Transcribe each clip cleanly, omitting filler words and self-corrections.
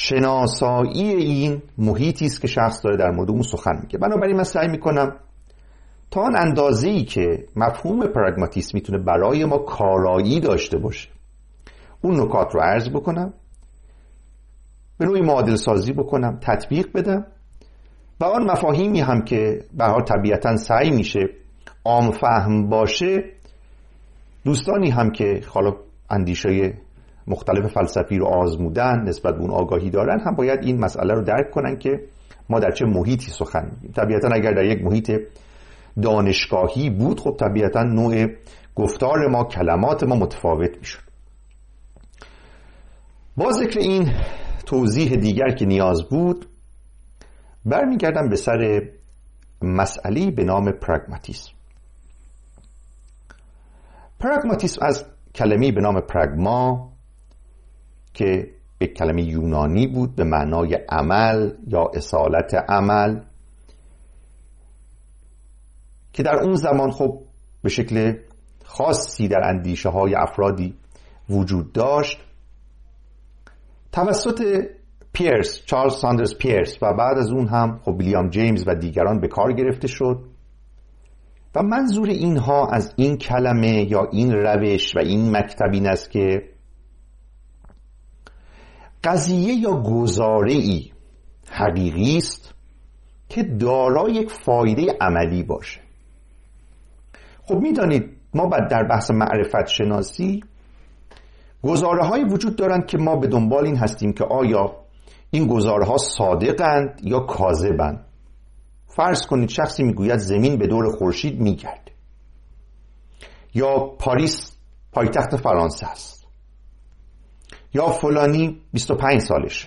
شناسایی این محیطی است که شخص داره در مورد اون سخن میگه. بنابراین من سعی میکنم تا آن اندازه‌ای که مفهوم پراگماتیسم میتونه برای ما کارایی داشته باشه اون نکات رو عرض بکنم، به نوعی معادل سازی بکنم، تطبیق بدم و آن مفاهیمی هم که به هر حال طبیعتاً سعی میشه عام فهم باشه، دوستانی هم که حالا اندیشه مختلف فلسفی رو آزمودن، نسبت به اون آگاهی دارن، هم باید این مسئله رو درک کنن که ما در چه محیطی سخن میگیم. طبیعتاً اگر در یک محیط دانشگاهی بود، خب طبیعتاً نوع گفتار ما، کلمات ما متفاوت میشد. با ذکر این توضیح دیگر که نیاز بود، برمیگردم به سر مسئله به نام پراگماتیسم. پراگماتیسم از کلمه به نام پراگما که به کلمه یونانی بود به معنای عمل یا اصالت عمل، که در اون زمان خب به شکل خاصی در اندیشه های افرادی وجود داشت، توسط پیرس، چارلز ساندرز پیرس و بعد از اون هم خب ویلیام جیمز و دیگران به کار گرفته شد و منظور اینها از این کلمه یا این روش و این مکتب این است که قضیه یا گزاره‌ای حقیقی است که دارای یک فایده عملی باشه. خب میدانید ما بعد در بحث معرفت شناسی گزاره های وجود دارند که ما به دنبال این هستیم که آیا این گزاره ها صادقند یا کاذبند. فرض کنید شخصی میگوید زمین به دور خورشید میگرده، یا پاریس پایتخت فرانسه است، یا فلانی 25 سالشه.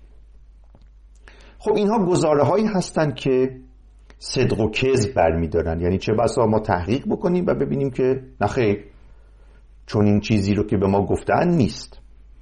خب اینها گزاره هایی هستند که صدق و کذب برمیدارن، یعنی چه بسا ما تحقیق بکنیم و ببینیم که نخیر چون این چیزی رو که به ما گفتن نیست.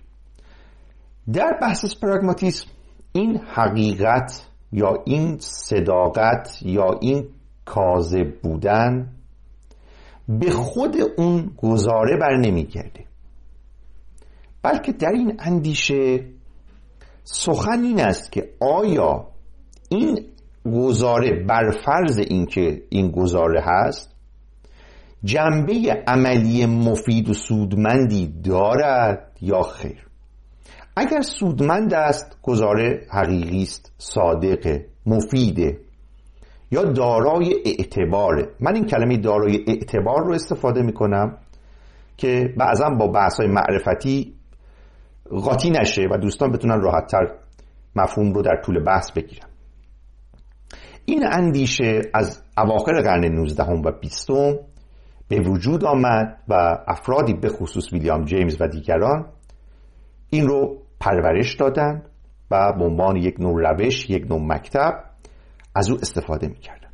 در بحث پراگماتیسم این حقیقت یا این صداقت یا این کاذب بودن به خود اون گزاره بر نمیگرده، بلکه در این اندیشه سخن این است که آیا این گزاره بر فرض اینکه این گزاره هست جنبه عملی مفید و سودمندی دارد یا خیر. اگر سودمند است گزاره حقیقی است، صادقه، مفیده یا دارای اعتباره. من این کلمه دارای اعتبار رو استفاده میکنم که بعضا با بحث‌های معرفتی قاطی نشه و دوستان بتونن راحت‌تر مفهوم رو در طول بحث بگیرن. این اندیشه از اواخر قرن 19 و 20 به وجود آمد و افرادی به خصوص ویلیام جیمز و دیگران این رو پرورش دادن و به عنوان یک نوع روش، یک نوع مکتب از او استفاده می‌کردن.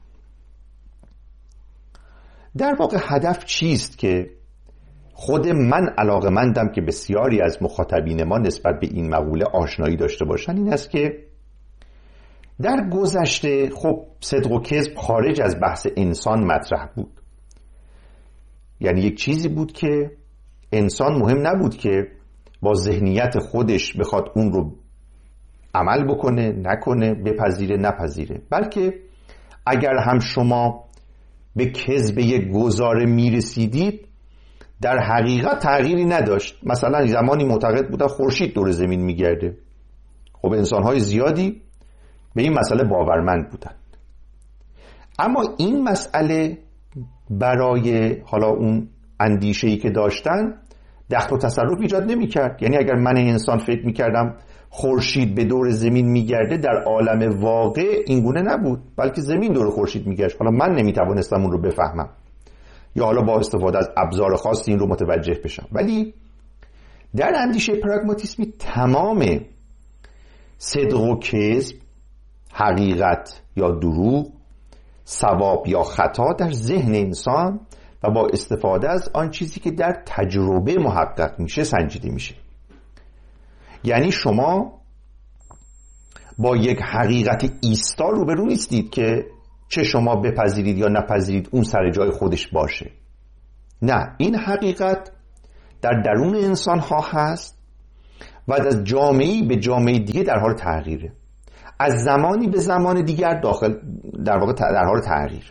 در واقع هدف چیست که خود من علاقه‌مندم که بسیاری از مخاطبین ما نسبت به این مقوله آشنایی داشته باشن، این است که در گذشته خب صدق و کذب خارج از بحث انسان مطرح بود. یعنی یک چیزی بود که انسان مهم نبود که با ذهنیت خودش بخواد اون رو عمل بکنه، نکنه، بپذیره، نپذیره، بلکه اگر هم شما به کذب یک گزاره میرسیدید در حقیقت تغییری نداشت. مثلا زمانی معتقد بودن خورشید دور زمین میگرده، خب انسان‌های زیادی به این مسئله باورمند بودند. اما این مسئله برای حالا اون اندیشه‌ای که داشتن دخل و تصرف ایجاد نمی‌کرد. یعنی اگر من انسان فکر می‌کردم خورشید به دور زمین میگرده، در عالم واقع اینگونه نبود، بلکه زمین دور خورشید میگشت. حالا من نمیتوانستم اون رو بفهمم یا حالا با استفاده از ابزار خاصی این رو متوجه بشم. ولی در اندیشه پراگماتیسمی تمام صدق و کذب، حقیقت یا دروغ، صواب یا خطا در ذهن انسان و با استفاده از آن چیزی که در تجربه محقق میشه سنجیده میشه. یعنی شما با یک حقیقت ایستا روبرو نیستید که چه شما بپذیرید یا نپذیرید اون سر جای خودش باشه. نه، این حقیقت در درون انسان ها هست و از جامعه‌ای به جامعه دیگه در حال تغییره، از زمانی به زمان دیگر در واقع در حال تغییر،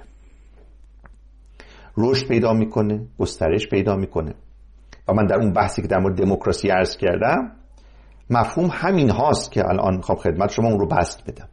رشد پیدا میکنه، گسترش پیدا میکنه. و من در اون بحثی که در مورد دموکراسی عرض کردم مفهوم همین هاست که الان میخوام خدمت شما اون رو بسط بدم.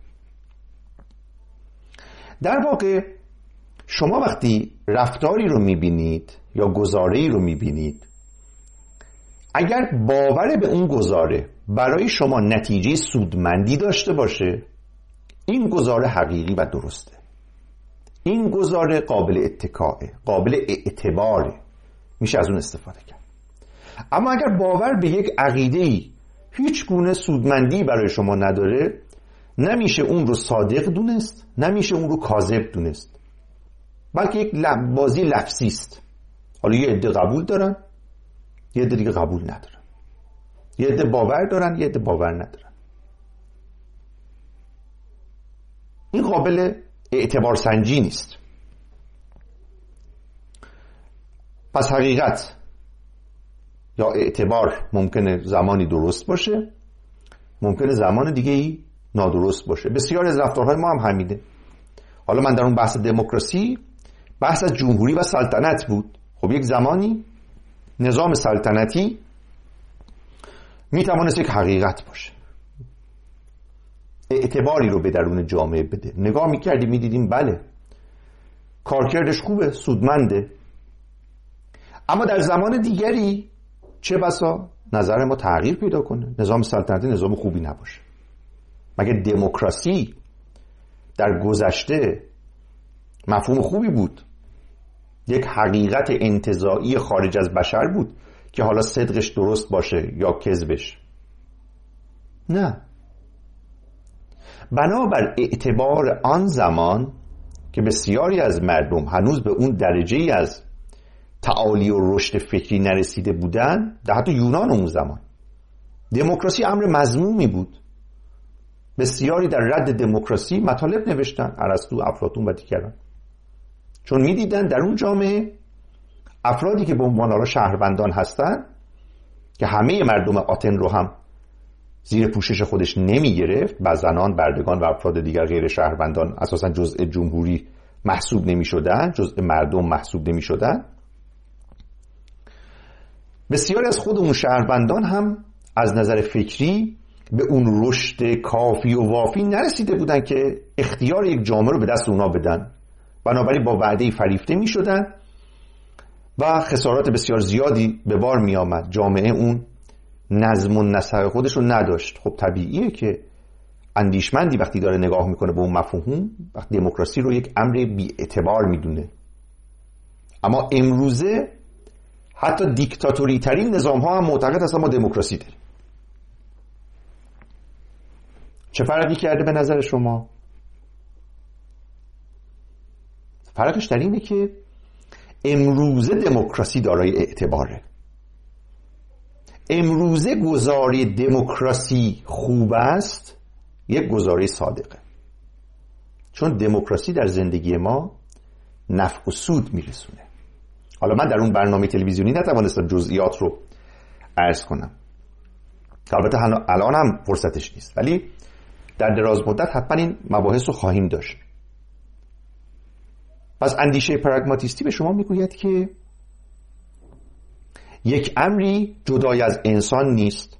در واقع شما وقتی رفتاری رو میبینید یا گزاره‌ای رو میبینید، اگر باور به اون گزاره برای شما نتیجه سودمندی داشته باشه، این گزاره حقیقی و درسته، این گزاره قابل اتکاء، قابل اعتباره، میشه از اون استفاده کرد. اما اگر باور به یک عقیده‌ای هیچ گونه سودمندی برای شما نداره، نمیشه اون رو صادق دونست، نمیشه اون رو کاذب دونست، بلکه یک بازی لفظی است. حالا یه عده قبول دارن، یه عده دیگه قبول ندارن، یه عده باور دارن، یه عده باور ندارن. این قابل اعتبار سنجی نیست. پس حقیقت یا اعتبار ممکنه زمانی درست باشه، ممکنه زمان دیگه ای نادرست باشه. بسیار از رفتارهای ما هم همینه. حالا من در اون بحث دموکراسی بحث از جمهوری و سلطنت بود. خب یک زمانی نظام سلطنتی میتوانست یک حقیقت باشه، اعتباری رو به درون جامعه بده. نگاه میکردیم میدیدیم بله کارکردش خوبه، سودمنده. اما در زمان دیگری چه بسا نظر ما تغییر پیدا کنه، نظام سلطنتی نظام خوبی نباشه. مگه دموکراسی در گذشته مفهوم خوبی بود؟ یک حقیقت انتزاعی خارج از بشر بود که حالا صدقش درست باشه یا کذبش؟ نه. بنابر اعتبار آن زمان که بسیاری از مردم هنوز به اون درجه‌ای از تعالی و رشد فکری نرسیده بودن، در حتی یونان اون زمان دموکراسی امر مذمومی بود. بسیاری در رد دموکراسی مطالب نوشتن، ارسطو، افلاطون و دیگران، چون میدیدن در اون جامعه افرادی که به عنوان شهروندان هستن که همه مردم آتن رو هم زیر پوشش خودش نمی گرفت، و زنان، بردگان و افراد دیگر غیر شهروندان اساسا جزء جمهوری محسوب نمی شدن، جزء مردم محسوب نمی شدن. بسیاری از خود اون شهروندان هم از نظر فکری به اون رشد کافی و وافی نرسیده بودن که اختیار یک جامعه رو به دست اونا بدن. بنابراین با وعده فریفته می شدن و خسارات بسیار زیادی به بار می آمد. جامعه اون نظم و نسق خودش رو نداشت. خب طبیعیه که اندیشمندی وقتی داره نگاه میکنه به اون مفهوم، وقتی دموکراسی رو یک امر بی اعتبار میدونه. اما امروزه حتی دیکتاتوری ترین نظام ها هم معتقد هستن ما دموکراسی داریم. چه فرقی کرده به نظر شما؟ فرقش در اینه که امروزه دموکراسی دارای اعتباره. امروزه گزاره دموکراسی خوب است یک گزاره صادقه، چون دموکراسی در زندگی ما نفع و سود میرسونه. حالا من در اون برنامه تلویزیونی نتوانستم جزئیات رو عرض کنم، البته الان هم فرصتش نیست، ولی در دراز مدت حتما این مباحث رو خواهیم داشت. پس اندیشه پراگماتیستی به شما میگوید که یک امری جدای از انسان نیست.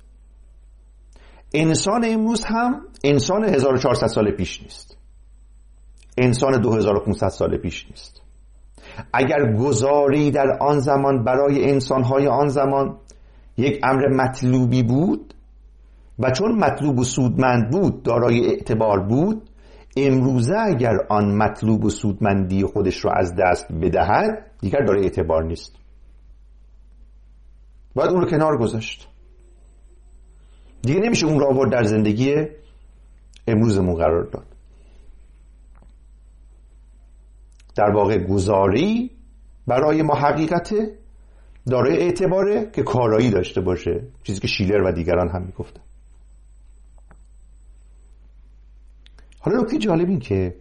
انسان امروز هم انسان 1400 سال پیش نیست، انسان 2500 سال پیش نیست. اگر گزاری در آن زمان برای انسانهای آن زمان یک امر مطلوبی بود و چون مطلوب و سودمند بود دارای اعتبار بود، امروزه اگر آن مطلوب و سودمندی خودش رو از دست بدهد دیگر دارای اعتبار نیست، باید اون رو کنار گذاشت. دیگه نمیشه اون رو آورد در زندگی امروزمون قرار داد. در واقع گزاری برای ما حقیقته دارای اعتباره که کارایی داشته باشه، چیزی که شیلر و دیگران هم میگفتن. حالا نکته جالب این که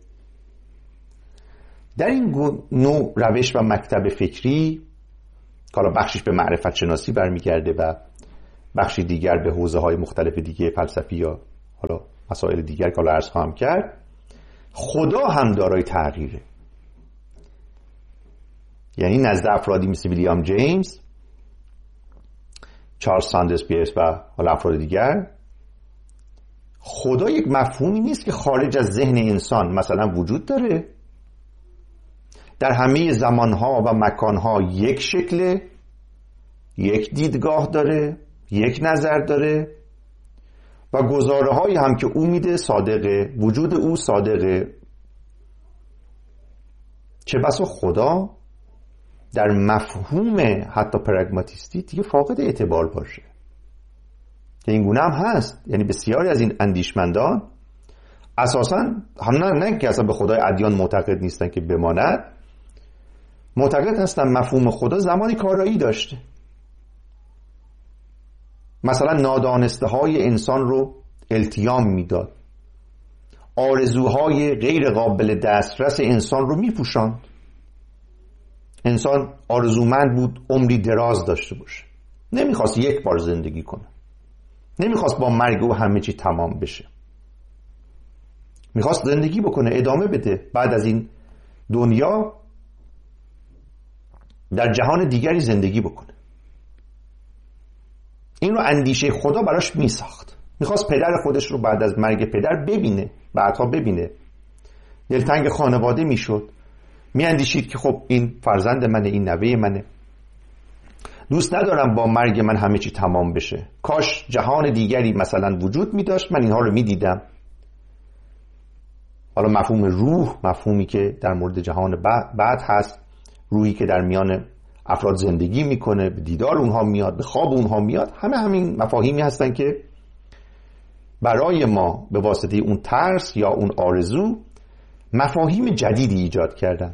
در این نوع روش و مکتب فکری که حالا بخشش به معرفت شناسی برمیگرده و بخشی دیگر به حوزه‌های مختلف دیگه فلسفی یا حالا مسائل دیگر که حالا عرض خواهم کرد، خدا هم دارای تغییره. یعنی نزد افرادی مثل ویلیام جیمز، چارلز ساندرز پیرس و حالا افراد دیگر، خدا یک مفهومی نیست که خارج از ذهن انسان مثلا وجود داره، در همه زمانها و مکانها یک شکله، یک دیدگاه داره، یک نظر داره و گزاره هایی هم که او میده صادقه، وجود او صادقه. چه بسا خدا در مفهوم حتی پراگماتیستی دیگه فاقد اعتبار باشه، که این گونه هم هست. یعنی بسیاری از این اندیشمندان اساساً هم نه که اصلا به خدای ادیان معتقد نیستن که بماند، معتقد هستن مفهوم خدا زمانی کارایی داشته. مثلا نادانسته های انسان رو التیام میداد، آرزوهای غیر قابل دسترس انسان رو میپوشاند. انسان آرزومند بود عمری دراز داشته باشه، نمیخواست یک بار زندگی کنه، نمیخواست با مرگ او همه چی تمام بشه، میخواست زندگی بکنه، ادامه بده، بعد از این دنیا در جهان دیگری زندگی بکنه. این رو اندیشه خدا براش میساخت. میخواست پدر خودش رو بعد از مرگ پدر ببینه، بعدها ببینه، دلتنگ خانواده میشد، میاندیشید که خب این فرزند منه، این نوه منه، دوست ندارم با مرگ من همه چی تمام بشه، کاش جهان دیگری مثلا وجود می داشت، من اینها رو می دیدم. حالا مفهوم روح، مفهومی که در مورد جهان بعد هست، روحی که در میان افراد زندگی میکنه، به دیدار اونها میاد، به خواب اونها میاد، همین مفاهیمی هستن که برای ما به واسطه اون ترس یا اون آرزو مفاهیم جدیدی ایجاد کردن.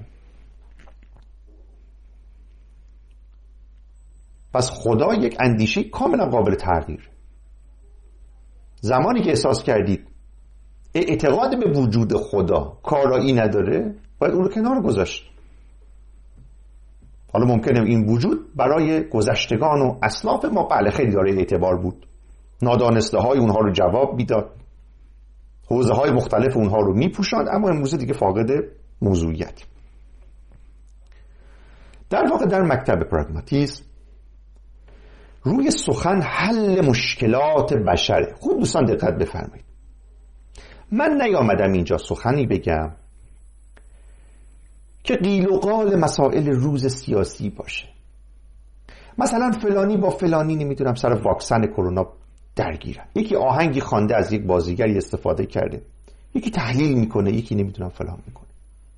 پس خدا یک اندیشه کاملا قابل تغییر. زمانی که احساس کردید اعتقاد به وجود خدا کارایی نداره، باید اون رو کنار گذاشت. حالا ممکنه این وجود برای گذشتگان و اسلاف ما بله خیلی داره اعتبار بود، نادانسته های اونها رو جواب میداد، حوزه های مختلف اونها رو میپوشاند، اما امروز دیگه فاقد موضوعیت. در واقع در مکتب پراگماتیسم روی سخن حل مشکلات بشره. خوب دوستان دقت بفرمایید، من نیامدم اینجا سخنی بگم که قیل و قال مسائل روز سیاسی باشه. مثلا فلانی با فلانی نمیدونم سر واکسن کرونا درگیرن، یکی آهنگی خوانده از یک بازیگری استفاده کرده، یکی تحلیل میکنه، یکی نمیدونم فلان میکنه،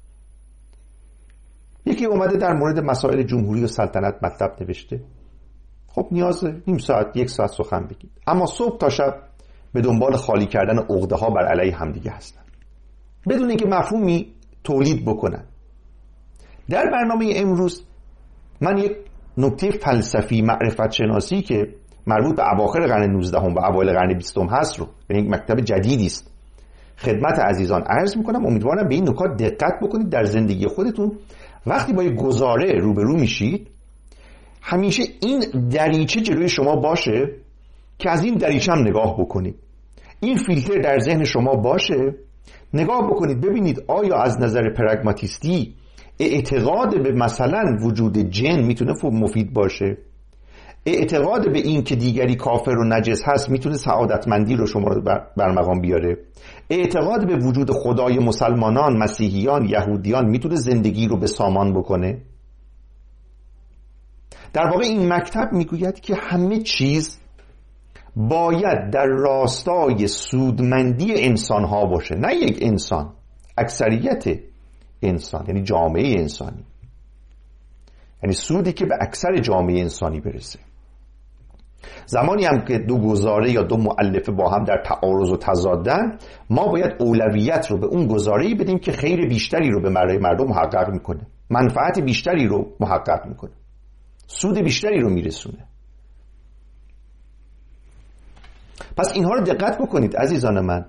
یکی اومده در مورد مسائل جمهوری و سلطنت مطلب نوشته. خب نیازه نیم ساعت یک ساعت سخن بگید، اما صبح تا شب به دنبال خالی کردن عقده ها بر علیه همدیگه هستن بدون اینکه مفهومی تولید بکنن. در برنامه امروز من یک نکته فلسفی معرفت شناسی که مربوط به اواخر قرن 19 و اوایل قرن 20 هست رو، یعنی یک مکتب جدیدی است، خدمت عزیزان عرض میکنم. امیدوارم به این نکات دقت بکنید در زندگی خودتون. وقتی با یک گزاره روبرو میشید همیشه این دریچه جلوی شما باشه که از این دریچه هم نگاه بکنید، این فیلتر در ذهن شما باشه، نگاه بکنید ببینید آیا از نظر پراگماتیستی اعتقاد به مثلا وجود جن میتونه مفید باشه، اعتقاد به این که دیگری کافر و نجس هست میتونه سعادتمندی رو شما رو بر مقام بیاره، اعتقاد به وجود خدای مسلمانان، مسیحیان، یهودیان میتونه زندگی رو به سامان بکنه. در واقع این مکتب میگوید که همه چیز باید در راستای سودمندی انسان ها باشه، نه یک انسان، اکثریت انسان، یعنی جامعه انسانی، یعنی سودی که به اکثر جامعه انسانی برسه. زمانی هم که دو گزاره یا دو مؤلفه با هم در تعارض و تضادن، ما باید اولویت رو به اون گزاره‌ای بدیم که خیر بیشتری رو به مردم محقق میکنه، منفعت بیشتری رو محقق میکنه، سود بیشتری رو میرسونه. پس اینها رو دقت بکنید عزیزان من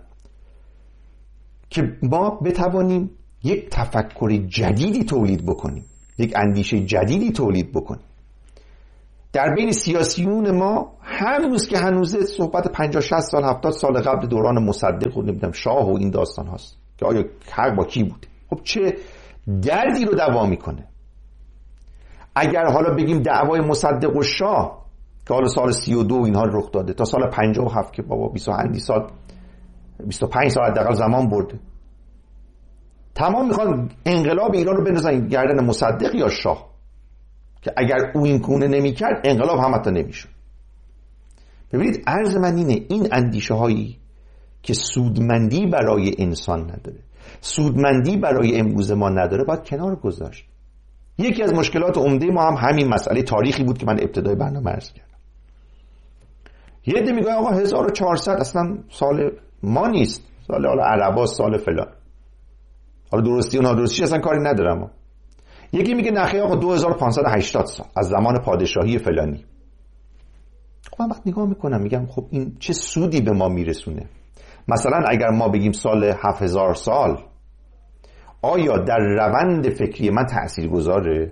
که ما بتوانیم یک تفکر جدیدی تولید بکنیم، یک اندیشه جدیدی تولید بکنیم. در بین سیاسیون ما هنوز که هنوزه صحبت 50 60 سال 70 سال قبل دوران مصدق و نمیدونم شاه و این داستان هاست که آیا حق با کی بوده. خب چه دردی رو دوا میکنه؟ اگر حالا بگیم دعوای مصدق و شاه که حالا سال 32 اینها رخ داده تا سال 57 که بابا 22 سال 25 سال حداقل زمان برده، تمام میخوان انقلاب ایران رو بندازن گردن مصدق یا شاه که اگر او این گونه نمیکرد انقلاب هم حتی نمیشد. ببینید عرض من اینه، این اندیشه هایی که سودمندی برای انسان نداره، سودمندی برای امروز ما نداره، باید کنار گذاشت. یکی از مشکلات عمده ما هم همین مسئله تاریخی بود که من ابتدای برنامه عرض کردم. یه عده میگه آقا 1400 اصلا سال ما نیست، سال حالا عربا، سال فلان، حالا درستی و نادرستی اصلا کاری ندارم. یکی میگه نخیر آقا 2580 سال از زمان پادشاهی فلانی. خب من وقت نگاه میکنم میگم خب این چه سودی به ما میرسونه؟ مثلا اگر ما بگیم سال 7000 سال، آیا در روند فکری من تأثیر گذاره؟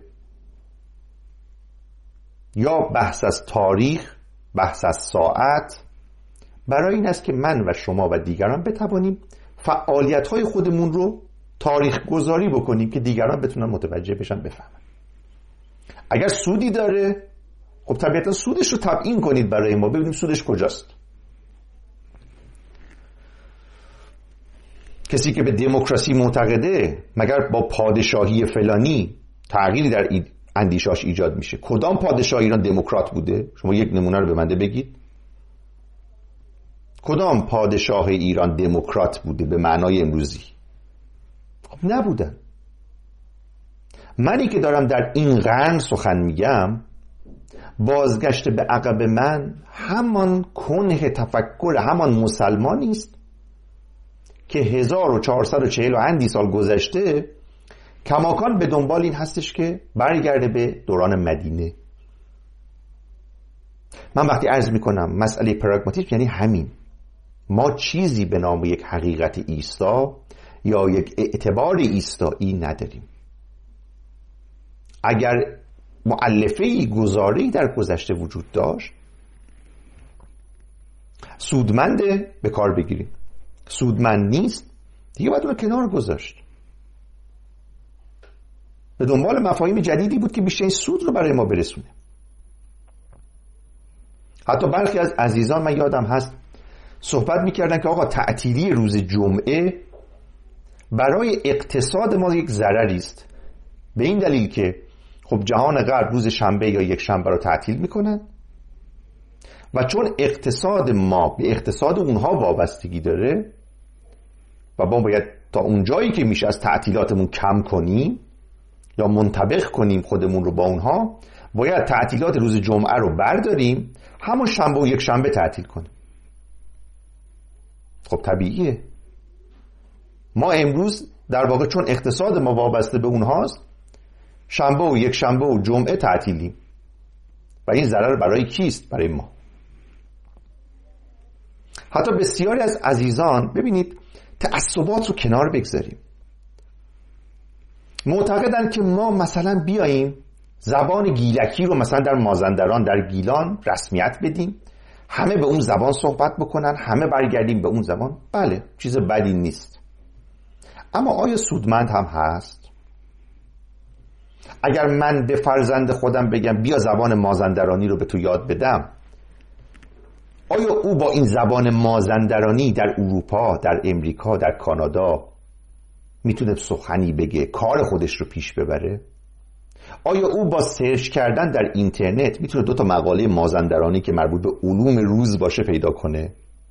یا بحث از تاریخ، بحث از ساعت برای این است که من و شما و دیگران بتوانیم فعالیت‌های خودمون رو تاریخ گذاری بکنیم که دیگران بتونن متوجه بشن، بفهمن. اگر سودی داره خب طبیعتا سودش رو تبیین کنید برای ما، ببینیم سودش کجاست. کسی که به دموکراسی معتقده مگر با پادشاهی فلانی تغییری در اندیشاش ایجاد میشه؟ کدام پادشاه ایران دموکرات بوده؟ شما یک نمونه رو به من بگید. کدام پادشاه ایران دموکرات بوده به معنای امروزی؟ خب نبودن. منی که دارم در این قرن سخن میگم، بازگشت به عقب من همان کنه تفکر همان مسلمانی است که 1440 و اندی سال گذشته کماکان به دنبال این هستش که برگرده به دوران مدینه. من وقتی عرض میکنم مسئله پراگماتیسم یعنی همین، ما چیزی به نام یک حقیقت ایستا یا یک اعتبار ایستایی نداریم. اگر مؤلفه‌ای گزاره‌ای در گذشته وجود داشت، سودمنده به کار بگیریم، سودمند نیست دیگه باید اون رو کنار گذاشت. به دنبال مفاهیم جدیدی بود که بیشترین سود رو برای ما برسونه. حتی برخی از عزیزان من یادم هست صحبت میکردن که آقا تعطیلی روز جمعه برای اقتصاد ما یک ضرری است، به این دلیل که خب جهان غرب روز شنبه یا یک شنبه رو تعطیل میکنن و چون اقتصاد ما به اقتصاد اونها وابستگی داره و ما باید تا اون جایی که میشه از تعطیلاتمون کم کنیم یا منطبق کنیم خودمون رو با اونها، باید تعطیلات روز جمعه رو برداریم، همون شنبه و یک شنبه تعطیل کنیم. خب طبیعیه. ما امروز در واقع چون اقتصاد ما وابسته به اونهاست، شنبه و یک شنبه و جمعه تعطیلیم و این ضرر برای کیست؟ برای ما. حتی بسیاری از عزیزان ببینید تعصبات رو کنار بگذاریم، معتقدن که ما مثلا بیاییم زبان گیلکی رو مثلا در مازندران در گیلان رسمیت بدیم، همه به اون زبان صحبت بکنن، همه برگردیم به اون زبان. بله چیز بدی نیست، اما آیا سودمند هم هست؟ اگر من به فرزند خودم بگم بیا زبان مازندرانی رو به تو یاد بدم، آیا او با این زبان مازندرانی در اروپا، در امریکا، در کانادا میتونه سخنی بگه، کار خودش رو پیش ببره؟ آیا او با سرچ کردن در اینترنت میتونه 2 تا مقاله مازندرانی که مربوط به علوم روز باشه پیدا کنه؟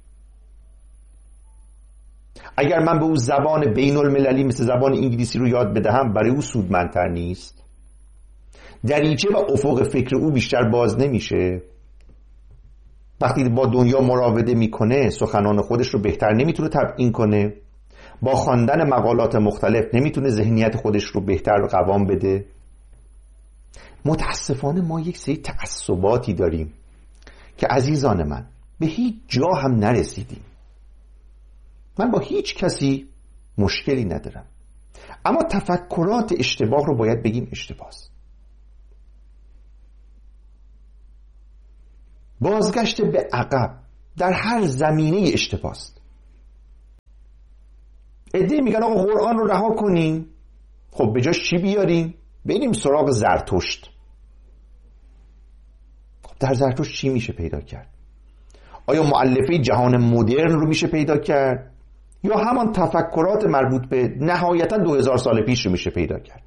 اگر من به او زبان بین المللی مثل زبان انگلیسی رو یاد بدهم، برای او سودمندتر نیست؟ دریچه و افق فکر او بیشتر باز نمیشه؟ وقتی با دنیا مراوده میکنه سخنان خودش رو بهتر نمیتونه تبیین کنه؟ با خواندن مقالات مختلف نمیتونه ذهنیت خودش رو بهتر قوام بده؟ متاسفانه ما یک سری تعصباتی داریم که عزیزان من به هیچ جا هم نرسیدیم. من با هیچ کسی مشکلی ندارم، اما تفکرات اشتباه رو باید بگیم اشتباهه. بازگشت به عقب در هر زمینه اشتباست. عده‌ای میگن آقا قرآن رو رها کنیم، خب به جاش چی بیاریم؟ بریم سراغ زرتشت. خب در زرتشت چی میشه پیدا کرد؟ آیا مؤلفه جهان مدرن رو میشه پیدا کرد یا همان تفکرات مربوط به نهایتا 2000 سال پیش رو میشه پیدا کرد؟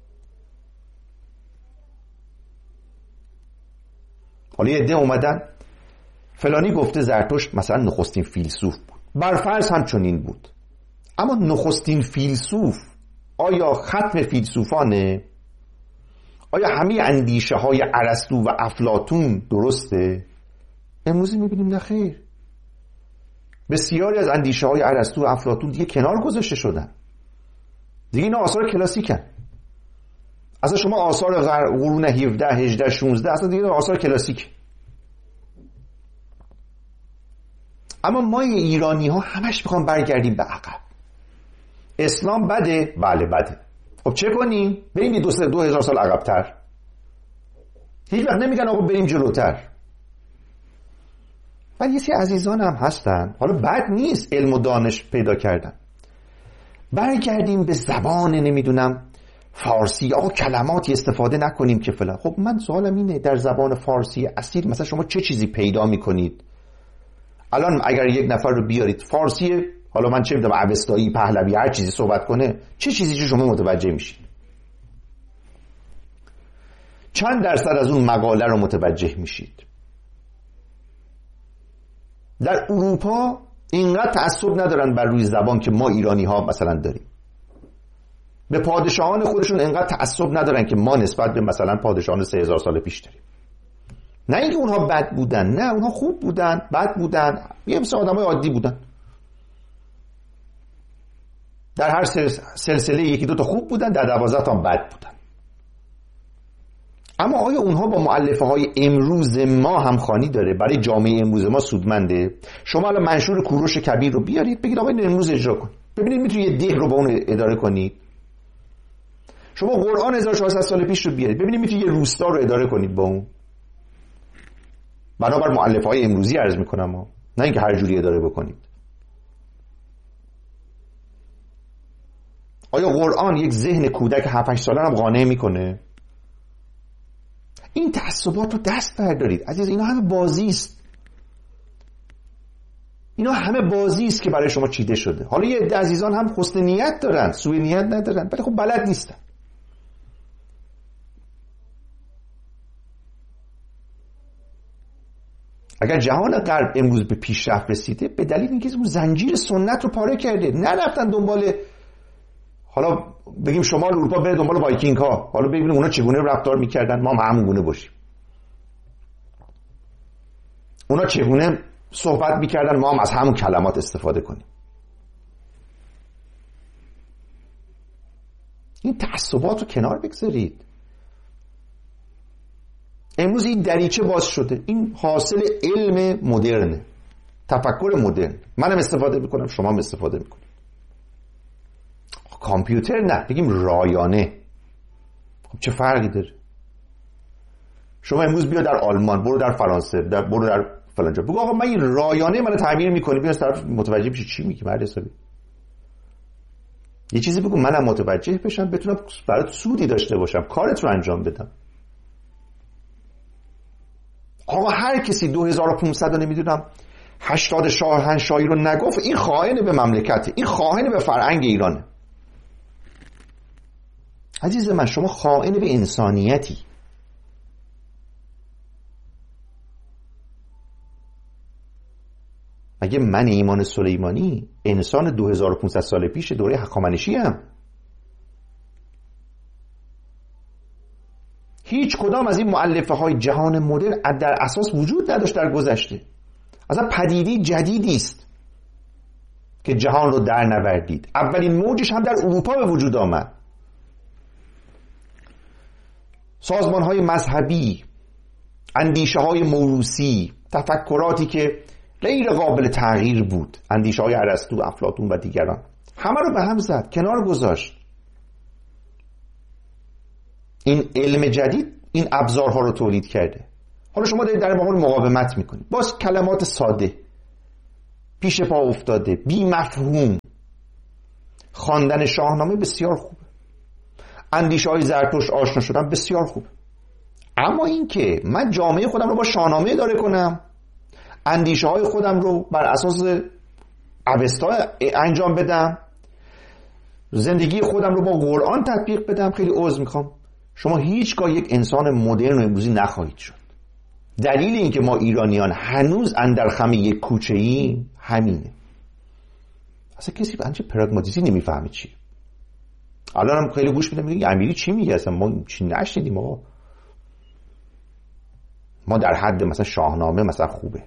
حالا یه عده اومدن فلانی گفته زرتشت مثلا نخستین فیلسوف بود، برفرض هم چنین بود، اما نخستین فیلسوف آیا ختم فیلسوفانه؟ آیا همه اندیشه های ارسطو و افلاطون درسته؟ امروز میبینیم نه خیر، بسیاری از اندیشه های ارسطو و افلاطون دیگه کنار گذاشته شدن، دیگه اینا آثار کلاسیکن. اصلا شما آثار قرون 17 18 16 اصلا دیگه آثار کلاسیک. اما ما ایرانی ها همش میخوام برگردیم به عقب. اسلام بده؟ بله بده. خب چه کنیم؟ بریم 2000 سال عقب‌تر. هیچ وقت نمیگن آقا بریم جلوتر. ولی یه سری عزیزان هم هستن، حالا بد نیست علم و دانش پیدا کردن، برگردیم به زبان نمیدونم فارسی، آقا کلماتی استفاده نکنیم که فلان. خب من سوالم اینه در زبان فارسی اصیل مثلا شما چه چیزی پیدا میکنید؟ الان اگر یک نفر رو بیارید فارسی، حالا من چه میدونم اوستایی، پهلوی، هر چیزی صحبت کنه، چه چیزی که شما متوجه میشید؟ چند درصد از اون مقاله رو متوجه میشید؟ در اروپا اینقدر تعصب ندارن بر روی زبان که ما ایرانی ها مثلا داریم. به پادشاهان خودشون اینقدر تعصب ندارن که ما نسبت به مثلا پادشاهان 3000 سال پیش داریم. نه اینکه اونها بد بودن، نه اونها خوب بودن، بد بودن، یه مثل آدمای عادی بودن. در هر سلسله یکی دو تا خوب بودن، در 12 تا بد بودن. اما آیا اونها با مؤلفه های امروز ما همخوانی داره؟ برای جامعه امروز ما سودمنده؟ شما الان منشور کوروش کبیر رو بیارید بگید آقا این امروز اجرا کن، ببینید میتونید یه ده رو با اون اداره کنید. شما قرآن 1400 سال پیش رو بیارید ببینید میتونید یه روستا رو اداره کنید با اون. بنابر مؤلفه های امروزی عرض میکنم ها، نه اینکه هر جوری اداره بکنید. آیا قرآن یک ذهن کودک 7-8 ساله هم قانع میکنه؟ این تعصبات رو دست بردارید عزیز، اینا همه بازی است. اینا همه بازی است که برای شما چیده شده. حالا یه عده عزیزان هم حسن نیت دارن، سوء نیت ندارن، ولی خب بلد نیستن. اگر جهان غرب امروز به پیشرفت رسیده به دلیل اینکه اون زنجیر سنت رو پاره کرده، نرفتن دنبال، حالا بگیم شمال اروپا بره دنبال وایکینگ ها، حالا ببینیم اونا چگونه رفتار میکردن، ما هم همون گونه باشیم. اونا چگونه صحبت میکردن، ما هم از همون کلمات استفاده کنیم. این تعصبات رو کنار بگذارید. امروز این دریچه باز شده، این حاصل علم مدرنه، تفکر مدرن. منم استفاده میکنم، شما هم استفاده میکنید. کامپیوتر نه، بگیم رایانه. خب چه فرقی داره؟ شما امروز بیا در آلمان، برو در فرانسه، برو در فلان جا، بگو آقا من این رایانه منو تعمیر میکنی، بیا طرف متوجه بشی چی میگی مرد حسابی. یه چیزی بگو منم متوجه بشم، بتونم برات سودی داشته باشم، کارت رو انجام بدم. آقا هر کسی 2500 نمیدونم 80 شاهنشاهی رو نگفت، این خائن به مملکته، این خائن به فرهنگ ایرانه. عزیز من شما خائن به انسانیتی. مگه من ایمان سلیمانی انسان 2500 سال پیش دوره هخامنشی هم؟ هیچ کدام از این مؤلفه های جهان مدرن در اساس وجود نداشت در گذشته. اصلا پدیده جدیدی است که جهان رو در نوردید. اولین موجش هم در اروپا به وجود آمد. سازمان های مذهبی، اندیشه های موروثی، تفکراتی که غیر قابل تغییر بود، اندیشه های ارسطو، افلاطون و دیگران، همه رو به هم زد، کنار گذاشت. این علم جدید این ابزارها رو تولید کرده. حالا شما دارید در مقابل مقاومت میکنید، باز کلمات ساده، پیش پا افتاده، بی مفهوم. خواندن شاهنامه بسیار خوبه، اندیشه های زرتشت آشنا شدن بسیار خوبه، اما این که من جامعه خودم رو با شاهنامه اداره کنم، اندیشه های خودم رو بر اساس اوستا انجام بدم، زندگی خودم رو با قرآن تطبیق بدم، خیلی عذر میخوام، شما هیچگاه یک انسان مدرن و امروزی نخواهید شد. دلیل این که ما ایرانیان هنوز اندر خم یک کوچه ایم همینه. اصلا کسی بنچه پراگماتیستی نمیفهمه چیه. الان هم خیلی گوش میدم میگه امیری چی میگه، اصلا ما چی نشنیدیم. آقا ما در حد مثلا شاهنامه مثلا خوبه،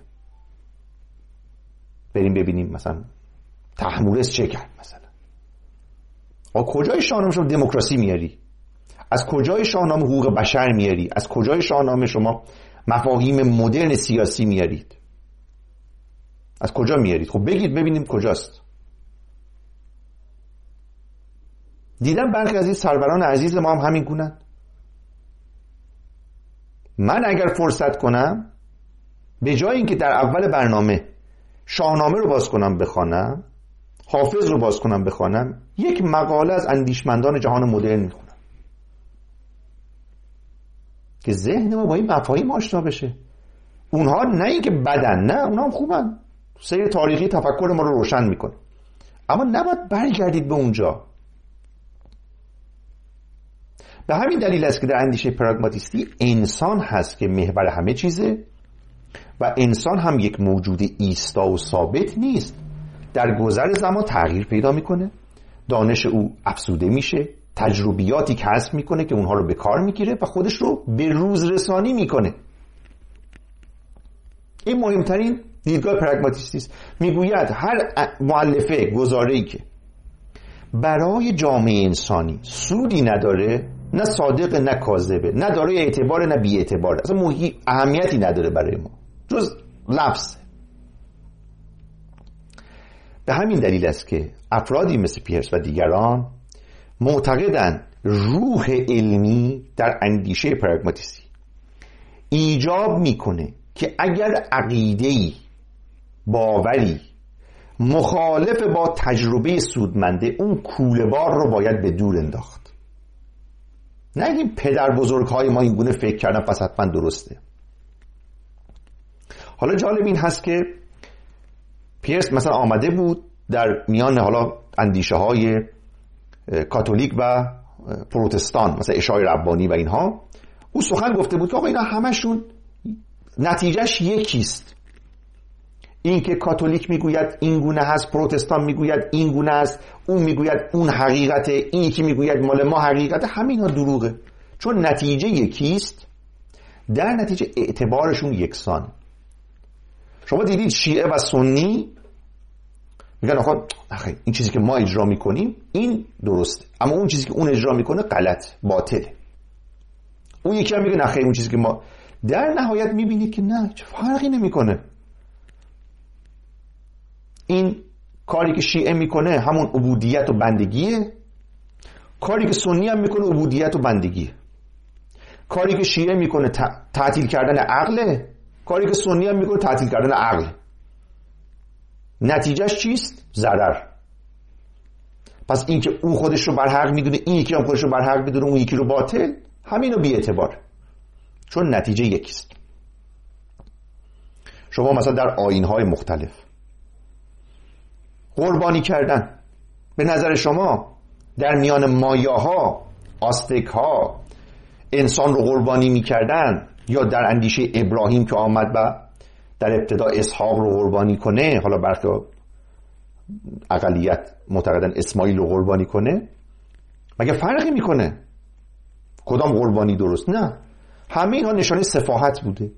بریم ببینیم مثلا تحمورس چه کرد مثلا. آقا کجای شاهنامه شما دموکراسی میاری؟ از کجای شاهنامه حقوق بشر میاری؟ از کجای شاهنامه شما مفاهیم مدرن سیاسی میارید؟ از کجا میارید؟ خب بگید ببینیم کجاست. دیدم برخی از این سروران عزیز ما هم همین گونن. من اگر فرصت کنم به جای اینکه در اول برنامه شاهنامه رو باز کنم بخوانم، حافظ رو باز کنم بخوانم، یک مقاله از اندیشمندان جهان مدرن میخونم که ذهن ما با این مفاهیم آشنا بشه. اونها نه اینکه بدن، نه، اونها هم خوبن، سیر تاریخی تفکر ما رو روشن میکنه، اما نباید برگردید به اونجا. به همین دلیل است که در اندیشه پراگماتیستی انسان هست که محور همه چیزه و انسان هم یک موجود ایستا و ثابت نیست. در گذر زمان تغییر پیدا میکنه، دانش او افزوده میشه، تجربیاتی کسب میکنه که اونها رو به کار میگیره و خودش رو به روز رسانی میکنه. این مهمترین دیدگاه پراگماتیستی است. میگوید هر مؤلفه گزاره‌ای که برای جامعه انسانی سودی نداره، نه صادق نه کاذبه، نه دارای اعتبار نه بی اعتباره، اصلا اهمیتی نداره برای ما جز لفظ. به همین دلیل است که افرادی مثل پیرس و دیگران معتقدند روح علمی در اندیشه پراگماتیستی ایجاب میکنه که اگر عقیده‌ای، باوری مخالف با تجربه سودمنده، اون کوله‌بار رو باید به دور انداخت. نگیم پدر بزرگهای ما این گونه فکر کردن پس حتما درسته. حالا جالب این هست که پیرس مثلا آمده بود در میان حالا اندیشه های کاتولیک و پروتستان، مثلا اشای ربانی و اینها، او سخن گفته بود که آقا اینا همشون نتیجهش یکیست. این که کاتولیک میگوید این گونه هست، پروتستان میگوید این گونه است، اون میگوید اون حقیقته، این یکی میگوید مال ما حقیقته، همین ها دروغه. چون نتیجه یکیست، در نتیجه اعتبارشون یکسان. شما دیدید شیعه و سنی میگن آخه این چیزی که ما اجرا میکنیم این درسته، اما اون چیزی که اون اجرا میکنه غلط، باطله. اون یکی هم میگه نه خیر اون چیزی که ما، در نهایت میبینید که نه، چه فرقی نمیکنه. این کاری که شیعه میکنه همون عبودیت و بندگیه، کاری که سنی هم میکنه عبودیت و بندگیه. کاری که شیعه میکنه تعطیل کردن عقله، کاری که سنی هم میکنه تعطیل کردن عقل. نتیجهش چیست؟ ضرر. پس این که اون خودش رو بر حق میدونه، این یکی هم خودش رو بر حق میدونه، اون یکی رو باطل، همینو بی اعتبار، چون نتیجه یکیست. شما مثلا در آیین‌های مختلف قربانی کردن، به نظر شما در میان مایاها، آستک‌ها انسان رو قربانی میکردن، یا در اندیشه ابراهیم که آمد و در ابتدا اسحاق رو قربانی کنه، حالا برخی اقلیت معتقدن اسماعیل رو قربانی کنه، مگه فرقی میکنه؟ کدام قربانی درست؟ نه، همه اینها نشانه سفاهت بوده.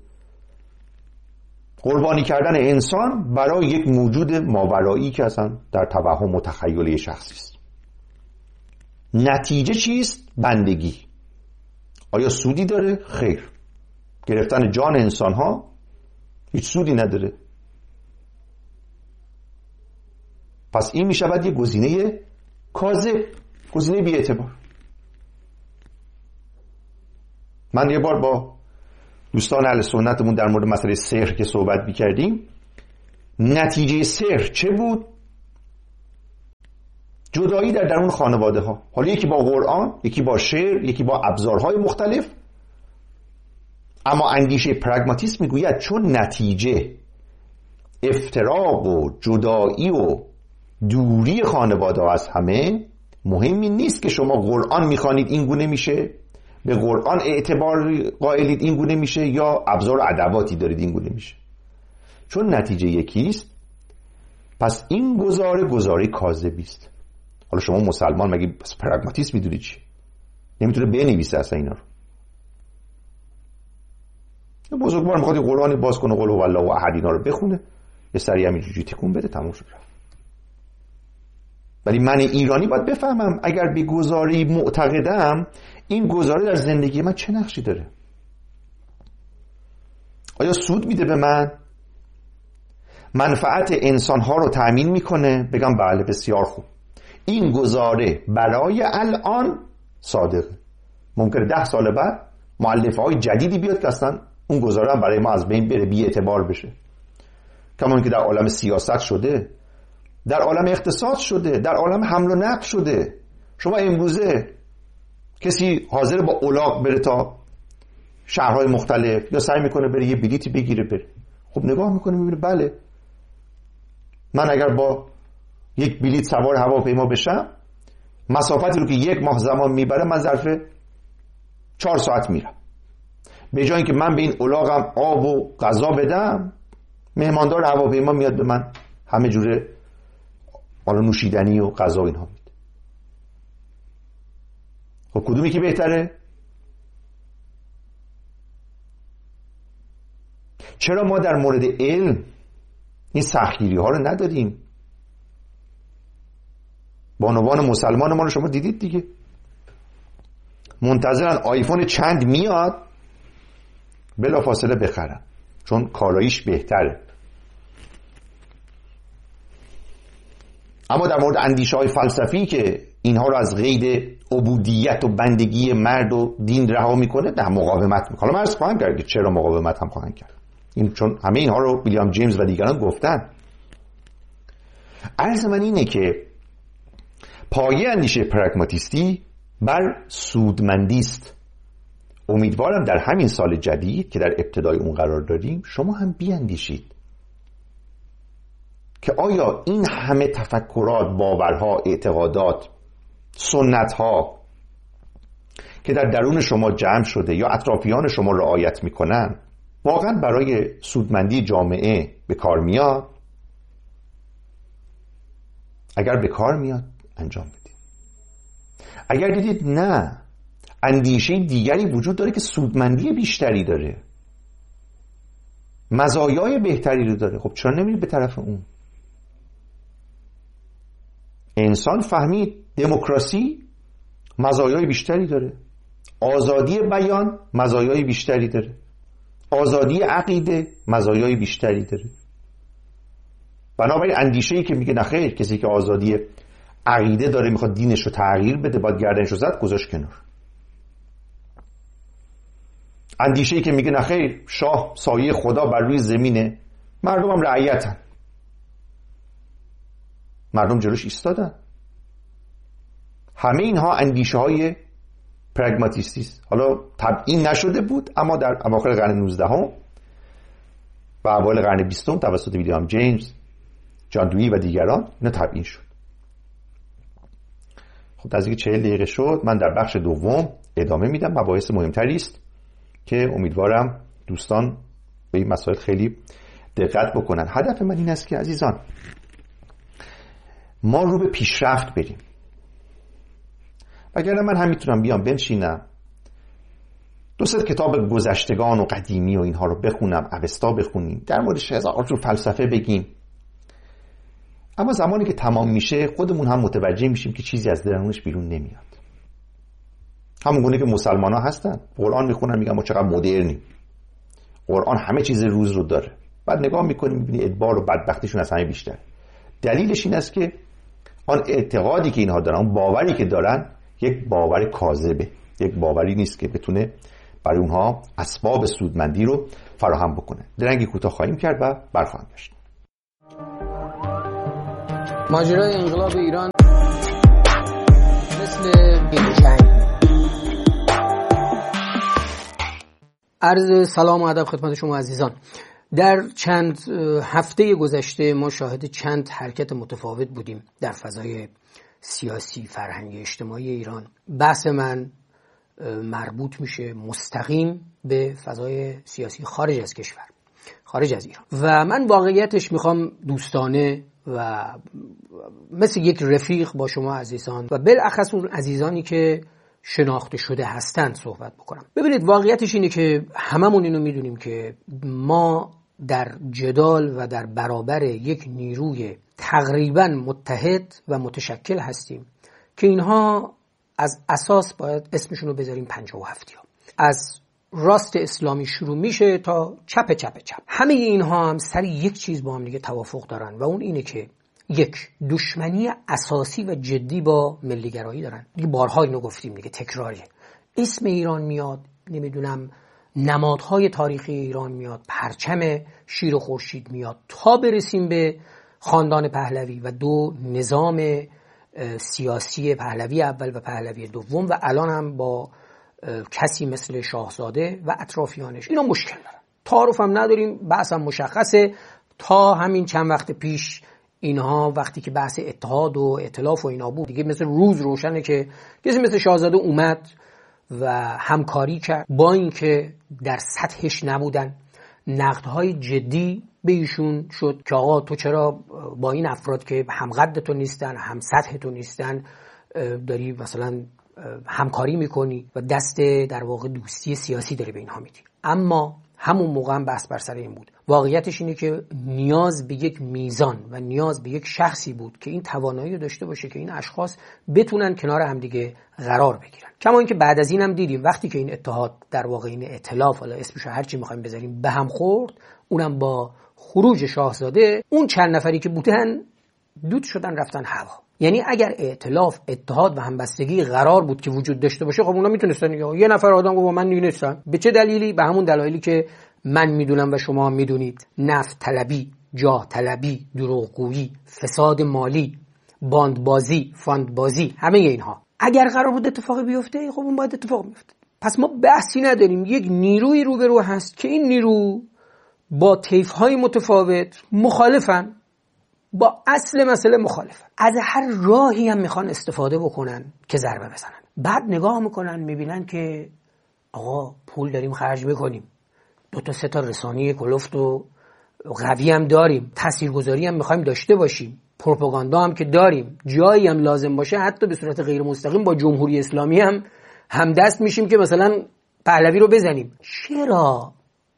قربانی کردن انسان برای یک موجود ماورایی که اصلا در توهم و تخیل شخصی است. نتیجه چیست؟ بندگی. آیا سودی داره؟ خیر. گرفتن جان انسان ها هیچ سودی نداره. پس این می شود یک گزینه کاذب، گزینه بی اعتبار. من یه بار با دوستان اهل سنتمون در مورد مسئله سحر که صحبت می‌کردیم، نتیجه سحر چه بود؟ جدایی در درون خانواده ها. حالا یکی با قرآن، یکی با شعر، یکی با ابزارهای مختلف. اما اندیشه پراگماتیسم میگوید چون نتیجه افتراق و جدایی و دوری خانواده از همه، مهمی نیست که شما قرآن میخوانید این گونه میشه، به قرآن اعتبار قائلید این گونه میشه، یا ابزار و ادواتی دارید این گونه میشه. چون نتیجه یکیست، پس این گزاره کاذبی است. حالا شما مسلمان مگه پراگماتیسم میدونید چی؟ نمیتونه بنویسه اصلا اینا رو. بزرگوار میخواد قرآن باز کنه، قل هو الله احد اینا رو بخونه، یه سری همینجوری تکون بده، تموم شد رفت. ولی من ایرانی باید بفهمم اگر به گزاره‌ای معتقدم، این گزاره در زندگی من چه نقشی داره؟ آیا سود میده به من؟ منفعت انسانها رو تأمین میکنه؟ بگم بله، بسیار خوب. این گزاره برای الان صادقه. ممکنه 10 سال بعد مؤلفه های جدیدی بیاد که اصلا اون گزاره هم برای ما از بین بره، بی اعتبار بشه. کما اینکه در عالم سیاست شده، در عالم اقتصاد شده، در عالم حمل و نقل شده. شما امروزه کسی حاضر با الاغ بره تا شهرهای مختلف، یا سعی میکنه بره یه بلیتی بگیره بره. خب نگاه میکنه میبینه بله، من اگر با یک بلیت سوار هواپیما بشم، مسافتی رو که 1 ماه زمان میبره من ظرف 4 ساعت میرم. به جای اینکه من به این الاغم آب و غذا بدم، مهماندار هواپیما میاد به من همه جوره حالا نوشیدنی و غذا و اینها میده. خب کدومی که بهتره؟ چرا ما در مورد علم این سختگیری ها رو نداریم؟ بانوان مسلمان ما رو شما دیدید دیگه، منتظرن آیفون چند میاد بلا فاصله بخرن، چون کالاییش بهتره. اما در مورد اندیشه های فلسفی که اینها رو از قید عبودیت و بندگی مرد و دین رها میکنه، نه مقاومت میکنه. حالا من عرض خواهم کرد که چرا مقاومت هم خواهند کرد، این چون همه اینها رو ویلیام جیمز و دیگران گفتن. عرض من اینه که پایه اندیشه پراگماتیستی بر سودمندی است. امیدوارم در همین سال جدید که در ابتدای اون قرار داریم، شما هم بیاندیشید که آیا این همه تفکرات، باورها، اعتقادات، سنتها که در درون شما جمع شده یا اطرافیان شما رعایت میکنن، واقعا برای سودمندی جامعه به کار میاد؟ اگر به کار میاد انجام بدید. اگر دیدید نه، اندیشه دیگری وجود داره که سودمندی بیشتری داره، مزایای بهتری رو داره، خب چرا نمیرید به طرف اون؟ انسان فهمید دموکراسی مزایای بیشتری داره، آزادی بیان مزایای بیشتری داره، آزادی عقیده مزایای بیشتری داره. بنابراین اندیشه‌ای که میگه نخیر، کسی که آزادی عقیده داره میخواد دینش رو تغییر بده، باید گردنش رو زد، گذاشت کنار. اندیشه‌ای که میگه نخیر، شاه سایه خدا بر روی زمینه، مردم هم رعیتن، مردم جلوش ایستادن. همه اینها اندیشه های پراگماتیستی است. حالا تبیین نشده بود، اما در اواخر قرن 19 و اوایل قرن 20 توسط ویلیام جیمز، جان دویی و دیگران اینا تبیین شد. خب نزدیک 40 دقیقه شد. من در بخش دوم ادامه میدم. مباحث مهمتری است که امیدوارم دوستان به این مسائل خیلی دقت بکنن. هدف من این است که عزیزان ما رو به پیشرفت بریم. وگرنه من هم میتونم بیام بنشینم 200 کتاب گذشتگان و قدیمی و اینها رو بخونم، اوستا بخونیم، در موردش هزار جور فلسفه بگیم، اما زمانی که تمام میشه خودمون هم متوجه میشیم که چیزی از درونش بیرون نمیاد. همون گونه که مسلمان ها هستن، قرآن میخونن میگن ما چقدر مدرنیم، قرآن همه چیز روز رو داره، بعد نگاه میکنیم میبینی ادبار و بدبختیشون از همه بیشتر. دلیلش این است که آن اعتقادی که اینها دارن، اون باوری که دارن، یک باور کاذبه، یک باوری نیست که بتونه برای اونها اسباب سودمندی رو فراهم بکنه. درنگی کوتاه خواهیم کرد و برخواهیم گشت. ماجرای انقلاب ایران مثل جنگ. عرض سلام و ادب خدمت شما عزیزان. در چند هفته گذشته ما شاهد چند حرکت متفاوت بودیم در فضای سیاسی، فرهنگی، اجتماعی ایران. بحث من مربوط میشه مستقیم به فضای سیاسی خارج از کشور، خارج از ایران، و من واقعیتش میخوام دوستانه و مثل یک رفیق با شما عزیزان و بالاخص اون عزیزانی که شناخته شده هستند صحبت بکنم. ببینید، واقعیتش اینه که هممون اینو میدونیم که ما در جدال و در برابر یک نیروی تقریبا متحد و متشکل هستیم که اینها از اساس باید اسمشون رو بذاریم 57 از راست اسلامی شروع میشه تا چپ. همه اینها هم سر یک چیز با هم دیگه توافق دارن و اون اینه که یک، دشمنی اساسی و جدی با ملیگرایی دارن. دیگه بارها اینو گفتیم دیگه، تکراریه. اسم ایران میاد، نمیدونم نمادهای تاریخی ایران میاد، پرچم شیر و خورشید میاد، تا برسیم به خاندان پهلوی و دو نظام سیاسی پهلوی اول و پهلوی دوم و الان هم با کسی مثل شاهزاده و اطرافیانش. اینا مشکل دارن، تعارف هم نداریم، بحث هم مشخصه. تا همین چند وقت پیش اینها وقتی که بحث اتحاد و ائتلاف و اینا بود دیگه مثل روز روشنه که کسی مثل شاهزاده اومد و همکاری کرد، با اینکه در سطحش نبودن. نقدهای جدی به ایشون شد که آقا تو چرا با این افراد که هم قد تو نیستن هم سطح تو نیستن داری مثلا همکاری میکنی و دست در واقع دوستی سیاسی داری به اینها میدی. اما همون موقع هم بحث بر سر این بود. واقعیتش اینه که نیاز به یک میزان و نیاز به یک شخصی بود که این توانایی رو داشته باشه که این اشخاص بتونن کنار همدیگه قرار بگیرن. کما اینکه بعد از این هم دیدیم وقتی که این اتحاد در واقع این ائتلاف، حالا اسمش هر چی می‌خوایم بذاریم، به هم خورد، اونم با خروج شاهزاده، اون چند نفری که بودن دود شدن رفتن هوا. یعنی اگر ائتلاف، اتحاد و همبستگی قرار بود که وجود داشته باشه، خب اونا میتونستن یه نفر آدم گفت من نیستم. به چه دلیلی؟ به همون دلایلی که من میدونم و شما هم میدونید: نفت طلبی، جاه طلبی، دروغگویی، فساد مالی، باندبازی، فاندبازی، همه اینها. اگر قرار بود اتفاقی بیفته، خب اون باید اتفاق بیفته. پس ما بحثی نداریم. یک نیروی روبرو هست که این نیرو با طیف‌های متفاوت مخالفن، با اصل مسئله مخالفن، از هر راهی هم میخوان استفاده بکنن که ضربه بزنن. بعد نگاه میکنن میبینن که آقا پول داریم خرج میکنیم، 2-3 تا رسانه کلفت و قوی هم داریم، تاثیرگذاری هم میخوایم داشته باشیم، پروپاگاندا هم که داریم، جایی هم لازم باشه حتی به صورت غیر مستقیم با جمهوری اسلامی هم همدست میشیم که مثلا پهلوی رو بزنیم. چرا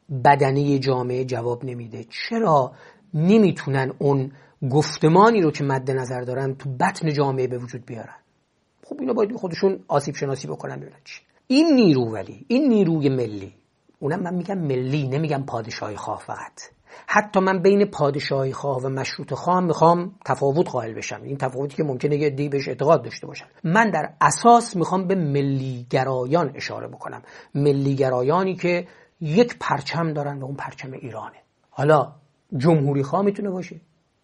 بدنه جامعه جواب نمیده؟ چرا نمیتونن اون گفتمانی رو که مد نظر دارن تو بطن جامعه به وجود بیارن؟ خب اینا باید خودشون آسیب شناسی بکنن ببینن چی. این نیرو، ولی این نیروی ملی، اونم من میگم ملی، نمیگم پادشاهی خواه فقط. حتی من بین پادشاهی خواه و مشروط خواه میخوام تفاوت قائل بشم. این تفاوتی که ممکنه یه عده‌ای بهش اعتقاد داشته باشن. من در اساس میخوام به ملی گرایان اشاره بکنم، ملی گرایانی که یک پرچم دارن و اون پرچم ایرانه. حالا جمهوری خواه میتونه باشه،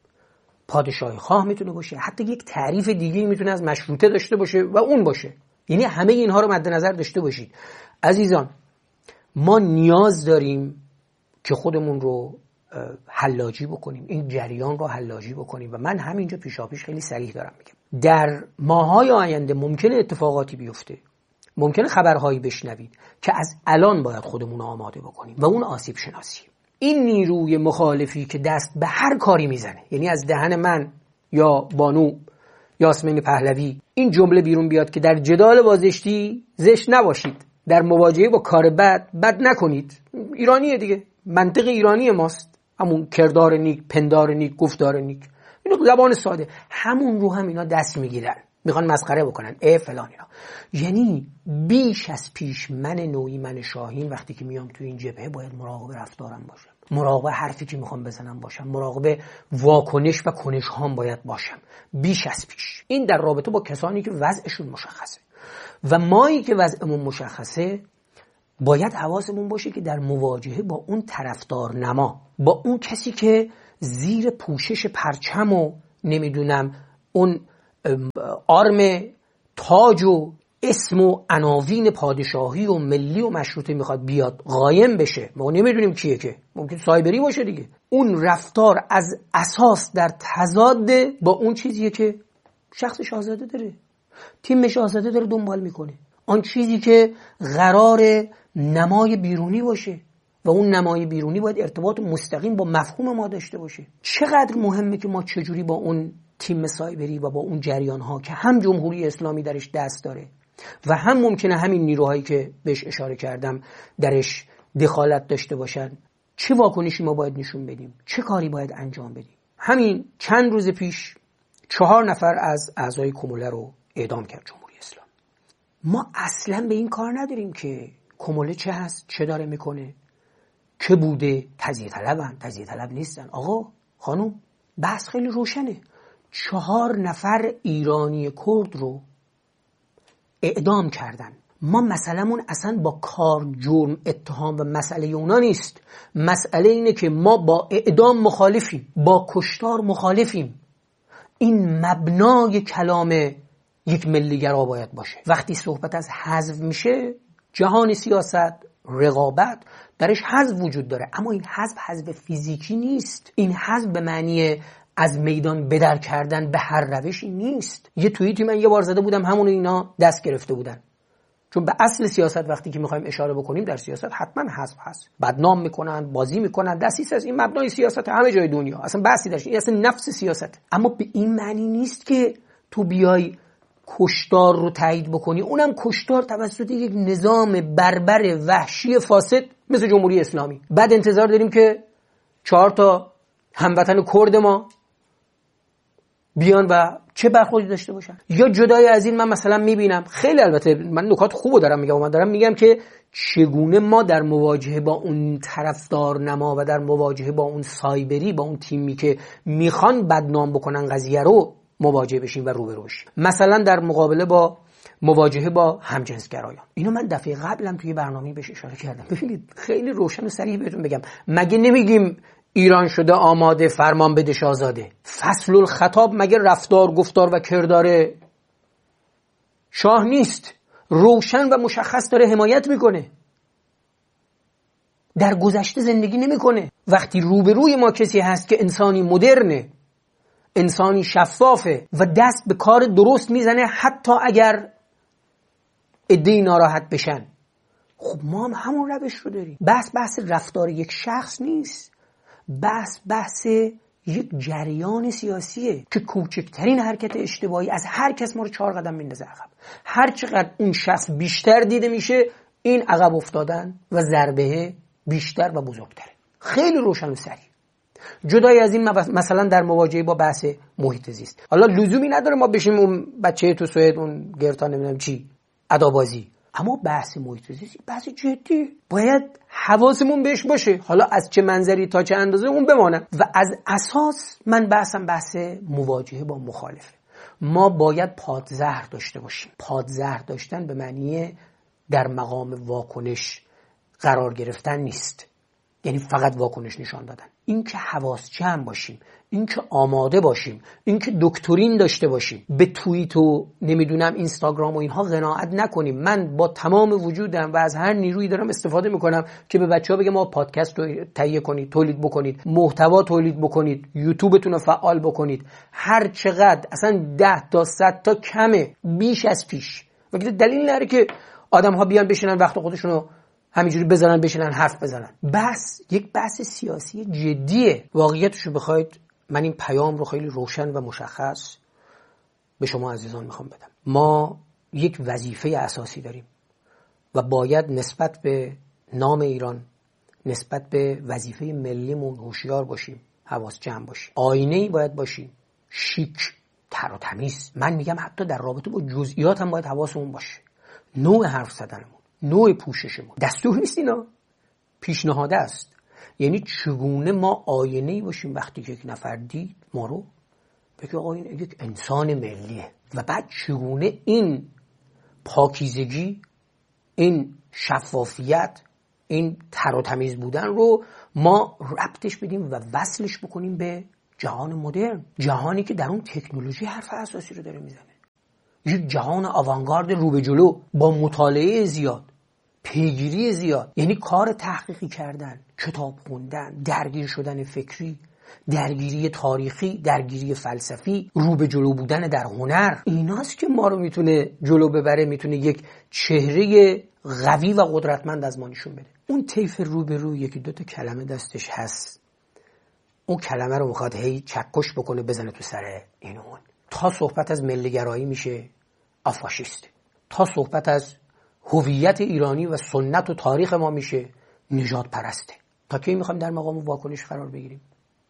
پادشاهی خواه میتونه باشه، حتی یک تعریف دیگه میتونه از مشروطه داشته باشه و اون باشه. یعنی همه اینها رو مد نظر داشته باشید عزیزان. ما نیاز داریم که خودمون رو حلاجی بکنیم، این جریان رو حلاجی بکنیم و من همینجا پیشاپیش خیلی صریح دارم میگم در ماهای آینده ممکنه اتفاقاتی بیفته، ممکنه خبرهایی بشنوید که از الان باید خودمون رو آماده بکنیم و اون آسیب شناسی. این نیروی مخالفی که دست به هر کاری میزنه، یعنی از دهن من یا بانو یاسمین پهلوی این جمله بیرون بیاد که در جدال بازشتی زشت نباشید، در مواجهه با کار بد نکنید. ایرانیه دیگه، منطق ایرانی ماست، همون کردار نیک، پندار نیک، گفتار نیک، اینو زبان ساده. همون رو هم اینا دست میگیرن، میخوان مسخره بکنن فلان اینا. یعنی بیش از پیش من نوعی، من شاهین، وقتی که میام تو این جبهه باید مراقب رفتارم باشم، مراقب حرفی که میخوام بزنم باشم، مراقب واکنش و کنش هام باید باشم بیش از پیش. این در رابطه با کسانی که وضعشون مشخصه و مایی که وضعمون مشخصه باید حواسمون باشه که در مواجهه با اون طرفدار نما، با اون کسی که زیر پوشش پرچم و نمیدونم اون آرم تاج و اسم و عناوین پادشاهی و ملی و مشروطه میخواد بیاد قایم بشه، ما نمیدونیم کیه، که ممکن سایبری باشه دیگه، اون رفتار از اساس در تضاد با اون چیزیه که شخصش آزاده داره، تیمش آزاده داره دنبال میکنه، آن چیزی که قرار نمای بیرونی باشه و اون نمای بیرونی باید ارتباط مستقیم با مفهوم ما داشته باشه. چقدر مهمه که ما چجوری با اون تیم سایبری و با اون جریان ها که هم جمهوری اسلامی درش دست داره و هم ممکنه همین نیروهایی که بهش اشاره کردم درش دخالت داشته باشن، چه واکنشی ما باید نشون بدیم، چه کاری باید انجام بدیم. همین چند روز پیش 4 نفر از اعضای کموله رو اعدام کرد جمهوری اسلامی. ما اصلا به این کار نداریم که کموله چه هست، چه داره میکنه، که بوده، تزیه طلبن، تزیه طلب نیستن. آقا خانم، بحث خیلی روشنه. 4 نفر ایرانی کرد رو اعدام کردن. ما مسئله‌مون اصلا با کار، جرم، اتهام و مسئله اونا نیست. مسئله اینه که ما با اعدام مخالفیم، با کشتار مخالفیم. این مبنای کلام یک ملیگرا باید باشه. وقتی صحبت از حذف میشه، جهان سیاست، رقابت درش حذف وجود داره، اما این حذف فیزیکی نیست. این حذف به معنی از میدان بدر کردن به هر روشی نیست. یه توییتی من یه بار زده بودم، همون اینا دست گرفته بودن. چون به اصل سیاست وقتی که میخوایم اشاره بکنیم، در سیاست حتما حذف هست. بدنام میکنن، بازی میکنن، دستیس از این مبنای سیاست همه جای دنیا، اصلا بحثی درش، این اصلا نفس سیاست. اما به این معنی نیست که تو بیای کشتار رو تایید بکنی، اونم کشتار توسط یک نظام بربر وحشی فاسد مثل جمهوری اسلامی. بعد انتظار داریم که 4 تا هموطن کرد ما بیان و چه برخوردی داشته باشن. یا جدای از این، من مثلا میبینم خیلی، البته من نکات خوبو دارم میگم، من دارم میگم که چگونه ما در مواجهه با اون طرفدار نما و در مواجهه با اون سایبری، با اون تیمی که میخوان بدنام بکنن قضیه رو، مواجه بشیم و روبروش. مثلا در مقابله با مواجهه با همجنسگرایان، اینو من دفعه قبلم توی برنامه بهش اشاره کردم. ببینید خیلی روشن و صریح بهتون بگم، مگه نمیگیم ایران شده آماده، فرمان بده شاهزاده؟ فصل الخطاب مگه رفتار، گفتار و کردار شاه نیست؟ روشن و مشخص داره حمایت میکنه، در گذشته زندگی نمیکنه. وقتی روبروی ما کسی هست که انسانی مدرنه، انسانی شفافه و دست به کار درست میزنه، حتی اگر عده‌ای ناراحت بشن، خب ما هم همون روش رو داریم. بحث رفتار یک شخص نیست، بحث یک جریان سیاسیه که کوچکترین حرکت اشتباهی از هر کس ما رو 4 قدم میندازه عقب. هر چقدر اون شخص بیشتر دیده میشه، این عقب افتادن و ضربه بیشتر و بزرگتره. خیلی روشن و صریح. جدای از این، مثلا در مواجهه با بحث محیط زیست، حالا لزومی نداره ما بشیم اون بچه تو سوئد، اون گرتان نمیدونم چی، ادابازی، اما بحث محیط زیست بحث جدی، باید حواسمون بهش باشه، حالا از چه منظری تا چه اندازه اون بمانه. و از اساس من بحث مواجهه با مخالفه. ما باید پادزهر داشته باشیم. پادزهر داشتن به معنی در مقام واکنش قرار گرفتن نیست، یعنی فقط واکنش نشان دادن. این که حواس جمع باشیم، این که آماده باشیم، این که دکترین داشته باشیم، به توییت و نمیدونم اینستاگرام و اینها قناعت نکنیم. من با تمام وجودم و از هر نیرویی دارم استفاده میکنم که به بچه‌ها بگم ما پادکست رو تهیه کنید، تولید بکنید، محتوا تولید بکنید، یوتیوبتون رو فعال بکنید. هر چقدر، اصلا 10 تا 100 تا کمه، بیش از پیش. وگرنه دلیل نداره که آدم‌ها بیان بشینن وقت خودشون رو همینجوری بشینن حرف بزنن. یک بحث سیاسی جدیه. واقعیتشو بخواید، من این پیام رو خیلی روشن و مشخص به شما عزیزان میخوام بدم. ما یک وظیفه اساسی داریم و باید نسبت به نام ایران، نسبت به وظیفه ملیمون هوشیار باشیم، حواس جمع باشیم، آینه‌ای باید باشیم، شیک، تر و تمیز. من میگم حتی در رابطه با جزئیات هم باید حواسمون باشه. نوع حرف زدنمون، نوع پوششمون، دستور نیست، اینا پیشنهاد است. یعنی چگونه ما آینه‌ای باشیم وقتی که یک نفر دید ما رو، بگه آقا این یک انسان ملیه، و بعد چگونه این پاکیزگی، این شفافیت، این تر و تمیز بودن رو ما ربطش بدیم و وصلش بکنیم به جهان مدرن، جهانی که در اون تکنولوژی حرف اساسی رو داره میزنه، یک جهان آوانگارد رو به جلو با مطالعه زیاد، پیگیری زیاد، یعنی کار تحقیقی کردن، کتاب خوندن، درگیر شدن فکری، درگیری تاریخی، درگیری فلسفی، رو به جلو بودن در هنر. ایناست که ما رو میتونه جلو ببره، میتونه یک چهره قوی و قدرتمند از ما نشون بده. اون طیف رو به رو یکی دو تا کلمه دستش هست، اون کلمه رو میخواد هی چکش بکنه بزنه تو سر این اون. تا صحبت از ملیگرایی میشه آفاشیست، تا صحبت از هویت ایرانی و سنت و تاریخ ما میشه نژاد پرسته. تا کی میخوایم در مقام واکنش قرار بگیریم؟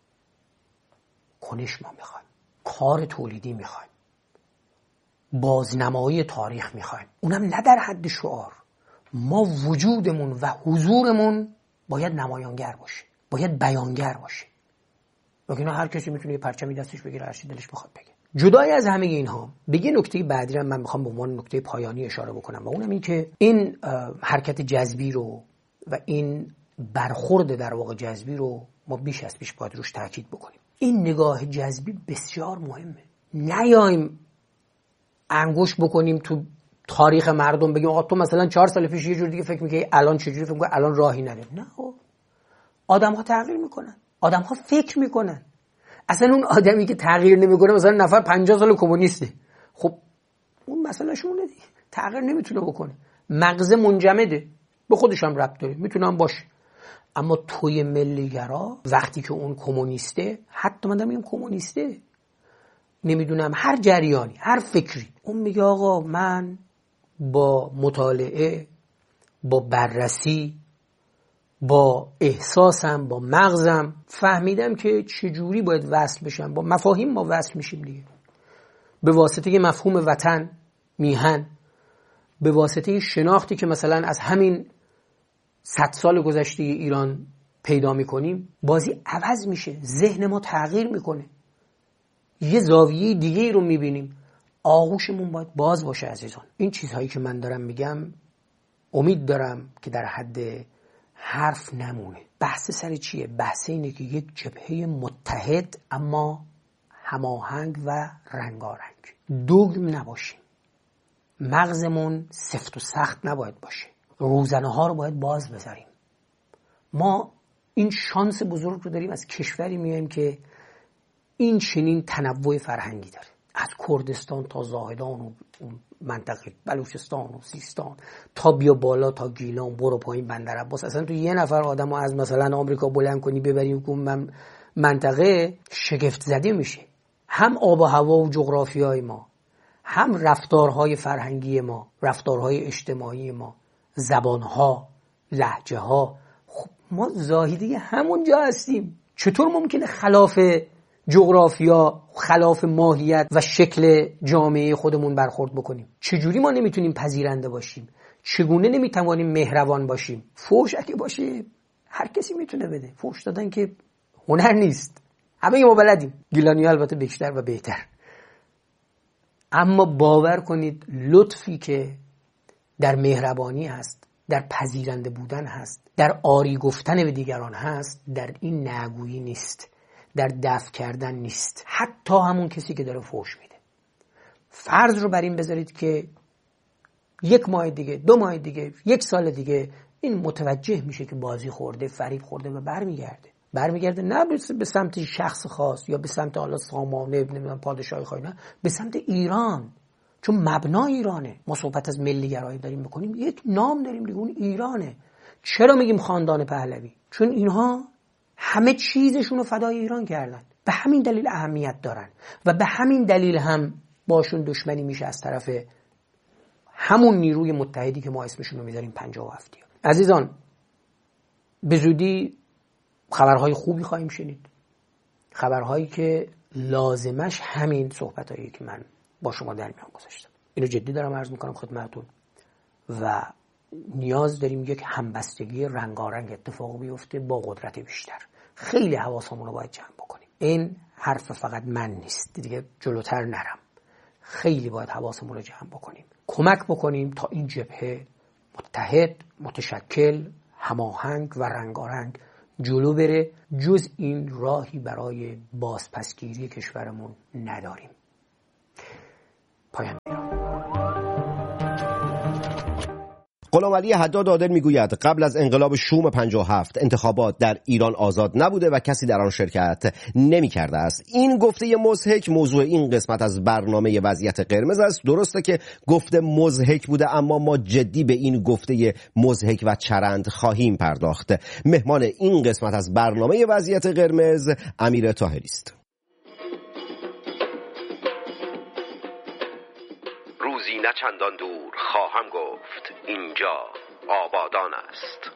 کنش ما میخوایم، کار تولیدی میخوایم، بازنمایی تاریخ میخوایم، اونم نه در حد شعار. ما وجودمون و حضورمون باید نمایانگر باشه، باید بیانگر باشه. وگرنه هر کسی میتونه یه پرچمی دستش بگیره هر چی دلش بخواد بگه. جدای از همه اینها به یه نکته بعدی رو من میخوام به عنوان نکته پایانی اشاره بکنم و اونم این که این حرکت جذبی رو و این برخورد در واقع جذبی رو ما بیش از پیش باید روش تاکید بکنیم. این نگاه جذبی بسیار مهمه. نیایم انگوش بکنیم تو تاریخ مردم بگیم آقا تو مثلا 4 سال پیش یه جور دیگه فکر می‌کردی، الان چجوری فکر می‌کنی، الان راهی نداره. نه، آدم‌ها تغییر میکنن، آدم‌ها فکر میکنن. اصلا اون آدمی که تغییر نمیکنه مثلا نفر 50 سال کمونیسته، خب اون مسئله شونه دیگه، تغییر نمیتونه بکنه، مغز منجمده، به خودش هم ربط داره، میتونه هم باشه. اما توی ملیگرا وقتی که اون کمونیسته، حتی من میگم کمونیسته، نمیدونم هر جریانی، هر فکری، اون میگه آقا من با مطالعه، با بررسی، با احساسم، با مغزم فهمیدم که چجوری باید وصل بشم. با مفاهیم ما وصل میشیم دیگه، به واسطه مفهوم وطن، میهن، به واسطه شناختی که مثلا از همین 100 سال گذشته ایران پیدا میکنیم، بازی عوض میشه، ذهن ما تغییر میکنه، یه زاویه دیگه رو میبینیم. آغوشمون باید باز باشه عزیزان. این چیزهایی که من دارم میگم امید دارم که در حد حرف نمونه. بحث سر چیه؟ بحث اینه که یک جبهه متحد اما هماهنگ و رنگارنگ، دوگم نباشیم، مغزمون سفت و سخت نباید باشه، روزنه ها رو باید باز بذاریم. ما این شانس بزرگ رو داریم، از کشوری میایم که این چنین تنوع فرهنگی داره، از کردستان تا زاهدان و منطقه بلوچستان و سیستان تا بیا بالا تا گیلان، برو پایین بندر عباس. اصلا تو یه نفر آدمو از مثلا آمریکا بلند کنی ببری اون منطقه، شگفت زده میشه. هم آب و هوا و جغرافیای ما، هم رفتارهای فرهنگی ما، رفتارهای اجتماعی ما، زبانها، لهجه ها. خب ما زاهدی همونجا هستیم. چطور ممکنه خلاف جغرافیا، خلاف ماهیت و شکل جامعه خودمون برخورد بکنیم؟ چجوری ما نمیتونیم پذیرنده باشیم؟ چگونه نمیتوانیم مهربان باشیم؟ فحش اگه باشه هر کسی میتونه بده. فحش دادن که هنر نیست، همه ما بلدیم، گیلانی البته بیشتر و بهتر. اما باور کنید لطفی که در مهربانی هست، در پذیرنده بودن هست، در آری گفتن به دیگران هست، در این نگویی نیست، در دفع کردن نیست. حتی همون کسی که داره فحش میده، فرض رو بر این بذارید که 1 ماه دیگه، 2 ماه دیگه، 1 سال دیگه این متوجه میشه که بازی خورده، فریب خورده و برمیگرده نه به سمت شخص خاص یا به سمت حالا سامانه نمیدونم پادشاهی خواهی، نه، به سمت ایران، چون مبنا ایرانه. ما صحبت از ملی گرایی داریم بکنیم، یک نام داریم دیگه، اون ایرانه. چرا میگیم خاندان پهلوی؟ چون اینها همه چیزشون رو فدای ایران کردن، به همین دلیل اهمیت دارن و به همین دلیل هم باشون دشمنی میشه از طرف همون نیروی متحدی که ما اسمشون رو میذاریم 57. عزیزان، به زودی خبرهای خوبی خواهیم شنید، خبرهایی که لازمش همین صحبتایی که من با شما در میان گذاشتم. اینو جدی دارم عرض میکنم خدمتتون و نیاز داریم یک همبستگی رنگارنگ اتفاق بیفته با قدرت بیشتر. خیلی حواسمون رو باید جمع بکنیم. این حرف فقط من نیست دیگه، جلوتر نرم، خیلی باید حواسمون رو جمع بکنیم، کمک بکنیم تا این جبهه متحد، متشکل، هماهنگ و رنگارنگ جلو بره. جز این راهی برای بازپسگیری کشورمون نداریم. پایان. غلامعلی حداد عادل میگوید قبل از انقلاب شوم 57 انتخابات در ایران آزاد نبوده و کسی در آن شرکت نمی کرده است. این گفته مضحک موضوع این قسمت از برنامه وضعیت قرمز است. درسته که گفته مضحک بوده، اما ما جدی به این گفته مضحک و چرند خواهیم پرداخت. مهمان این قسمت از برنامه وضعیت قرمز امیر طاهری است. روزی نه چندان دور خواهم گفت اینجا آبادان است.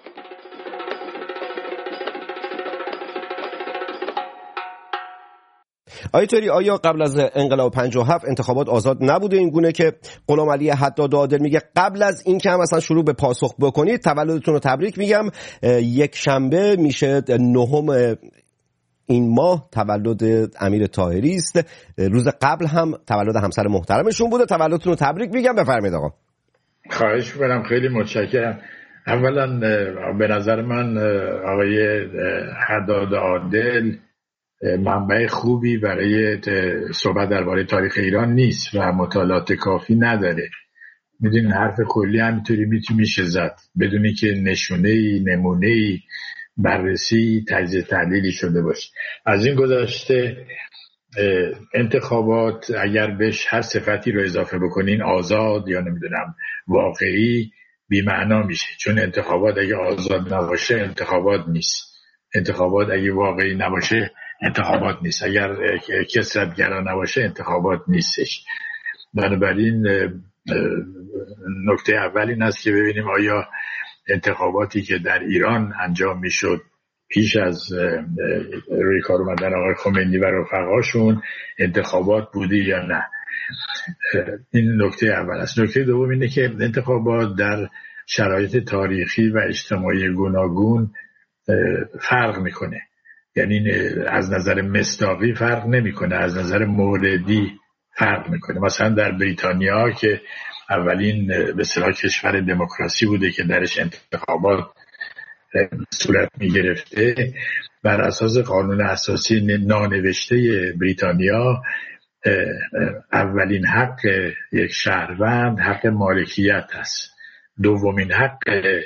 آقای طاهری، آیا قبل از انقلاب 57 انتخابات آزاد نبوده این گونه که غلامعلی حداد عادل میگه؟ قبل از این که هم اصلا شروع به پاسخ بکنید تولدتون رو تبریک میگم. یک شنبه میشه 9 این ماه تولد امیر طاهری است. روز قبل هم تولد همسر محترمشون بوده. تولدتون رو تبریک میگم. بفرمایید آقا. خواهش می‌کنم، خیلی متشکرم. اولا به نظر من آقای حداد عادل منبع خوبی برای صحبت درباره تاریخ ایران نیست و مطالعات کافی نداره. میدونین حرف کلی همینطوری میشه زد بدونی که نشونه‌ای، نمونه‌ای، بررسی، تجزیه تحلیلی شده باشه. از این گذشته انتخابات اگر بهش هر صفتی رو اضافه بکنین، آزاد یا نمیدونم واقعی، بی معنا میشه. چون انتخابات اگه آزاد نباشه انتخابات نیست، انتخابات اگه واقعی نباشه انتخابات نیست، اگر کثرت‌گرا نباشه انتخابات نیستش. بنابراین نکته اول این است که ببینیم آیا انتخاباتی که در ایران انجام میشد پیش از روی کار اومدن آقای خمینی و رفقاشون انتخابات بودی یا نه. این نکته اول است. نکته دوم اینه که انتخابات در شرایط تاریخی و اجتماعی گوناگون فرق میکنه. یعنی از نظر مصداقی فرق نمیکنه، از نظر موردی فرق میکنه. مثلا در بریتانیا که اولین به اصطلاح کشور دموکراسی بوده که درش انتخابات صورت میگرفته، بر اساس قانون اساسی نانوشته بریتانیا اولین حق یک شهروند حق مالکیت است، دومین حق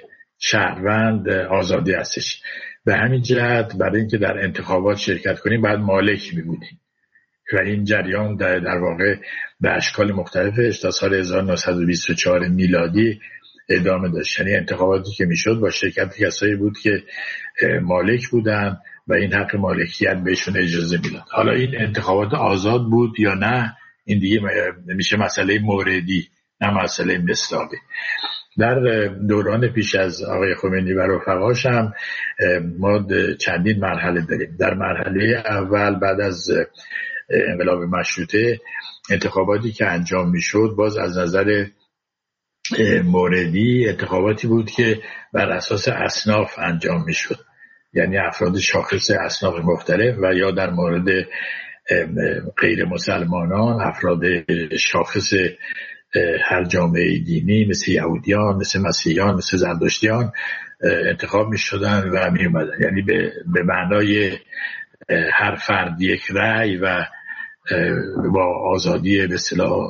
شهروند آزادی هستش. به همین جهت برای اینکه در انتخابات شرکت کنیم باید مالک میبودیم و این جریان در واقع به اشکال مختلفش تا سال 1924 میلادی ادامه داشت. یعنی انتخاباتی که میشد با شرکت کسایی بود که مالک بودن و این حق مالکیت بهشون اجازه میداد. حالا این انتخابات آزاد بود یا نه، این دیگه میشه مسئله موردی، نه مسئله مصداقی. در دوران پیش از آقای خمینی و رفقاش هم ما چندین مرحله داریم. در مرحله اول بعد از انقلاب مشروطه انتخاباتی که انجام میشد باز از نظر موردی انتخاباتی بود که بر اساس اصناف انجام میشد، یعنی افراد شاخص اصناف مختلف، و یا در مورد غیر مسلمانان افراد شاخص هر جامعه دینی مثل یهودیان، مثل مسیحیان، مثل زرتشتیان انتخاب می شدن و می اومدن. یعنی به معنای هر فرد یک رأی و با آزادی به اصطلاح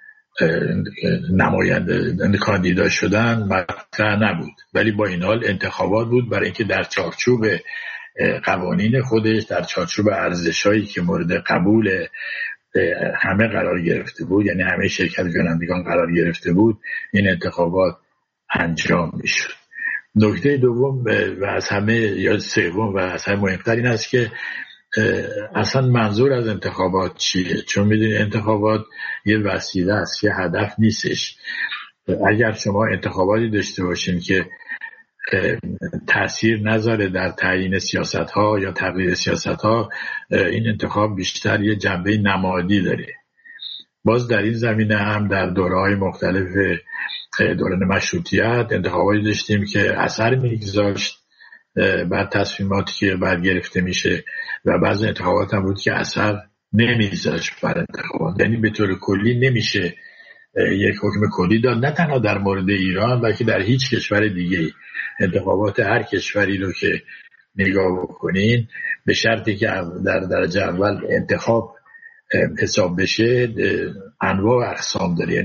نماینده کاندیدا شدن مطرح نبود، ولی با این حال انتخابات بود برای اینکه در چارچوب قوانین خودش، در چارچوب ارزش‌هایی که مورد قبول همه قرار گرفته بود، یعنی همه شرکت کنندگان قرار گرفته بود، این انتخابات انجام میشد. نکته دوم و از همه یا سوم و از همه مهمتر این است که اصلا منظور از انتخابات چیه؟ چون میدونی انتخابات یه وسیله است، یه هدف نیستش. اگر شما انتخاباتی داشته باشین که تأثیر نذاره در تعیین سیاست‌ها یا تغییر سیاست‌ها، این انتخاب بیشتر یه جنبه نمادی داره. باز در این زمینه هم در دوره‌های مختلف دوران مشروطیت انتخاباتی داشتیم که اثر می‌گذاشت بر تصمیماتی که بعد گرفته میشه و بعضی انتخابات هم بود که اثر نمی‌گذاشت بر انتخابات. یعنی به طور کلی نمیشه یک حکم کلی داد، نه تنها در مورد ایران بلکه در هیچ کشور دیگه. انتخابات هر کشوری رو که نگاه بکنین به شرطی که در درجه اول انتخاب حساب بشه انواع و اقسام داره.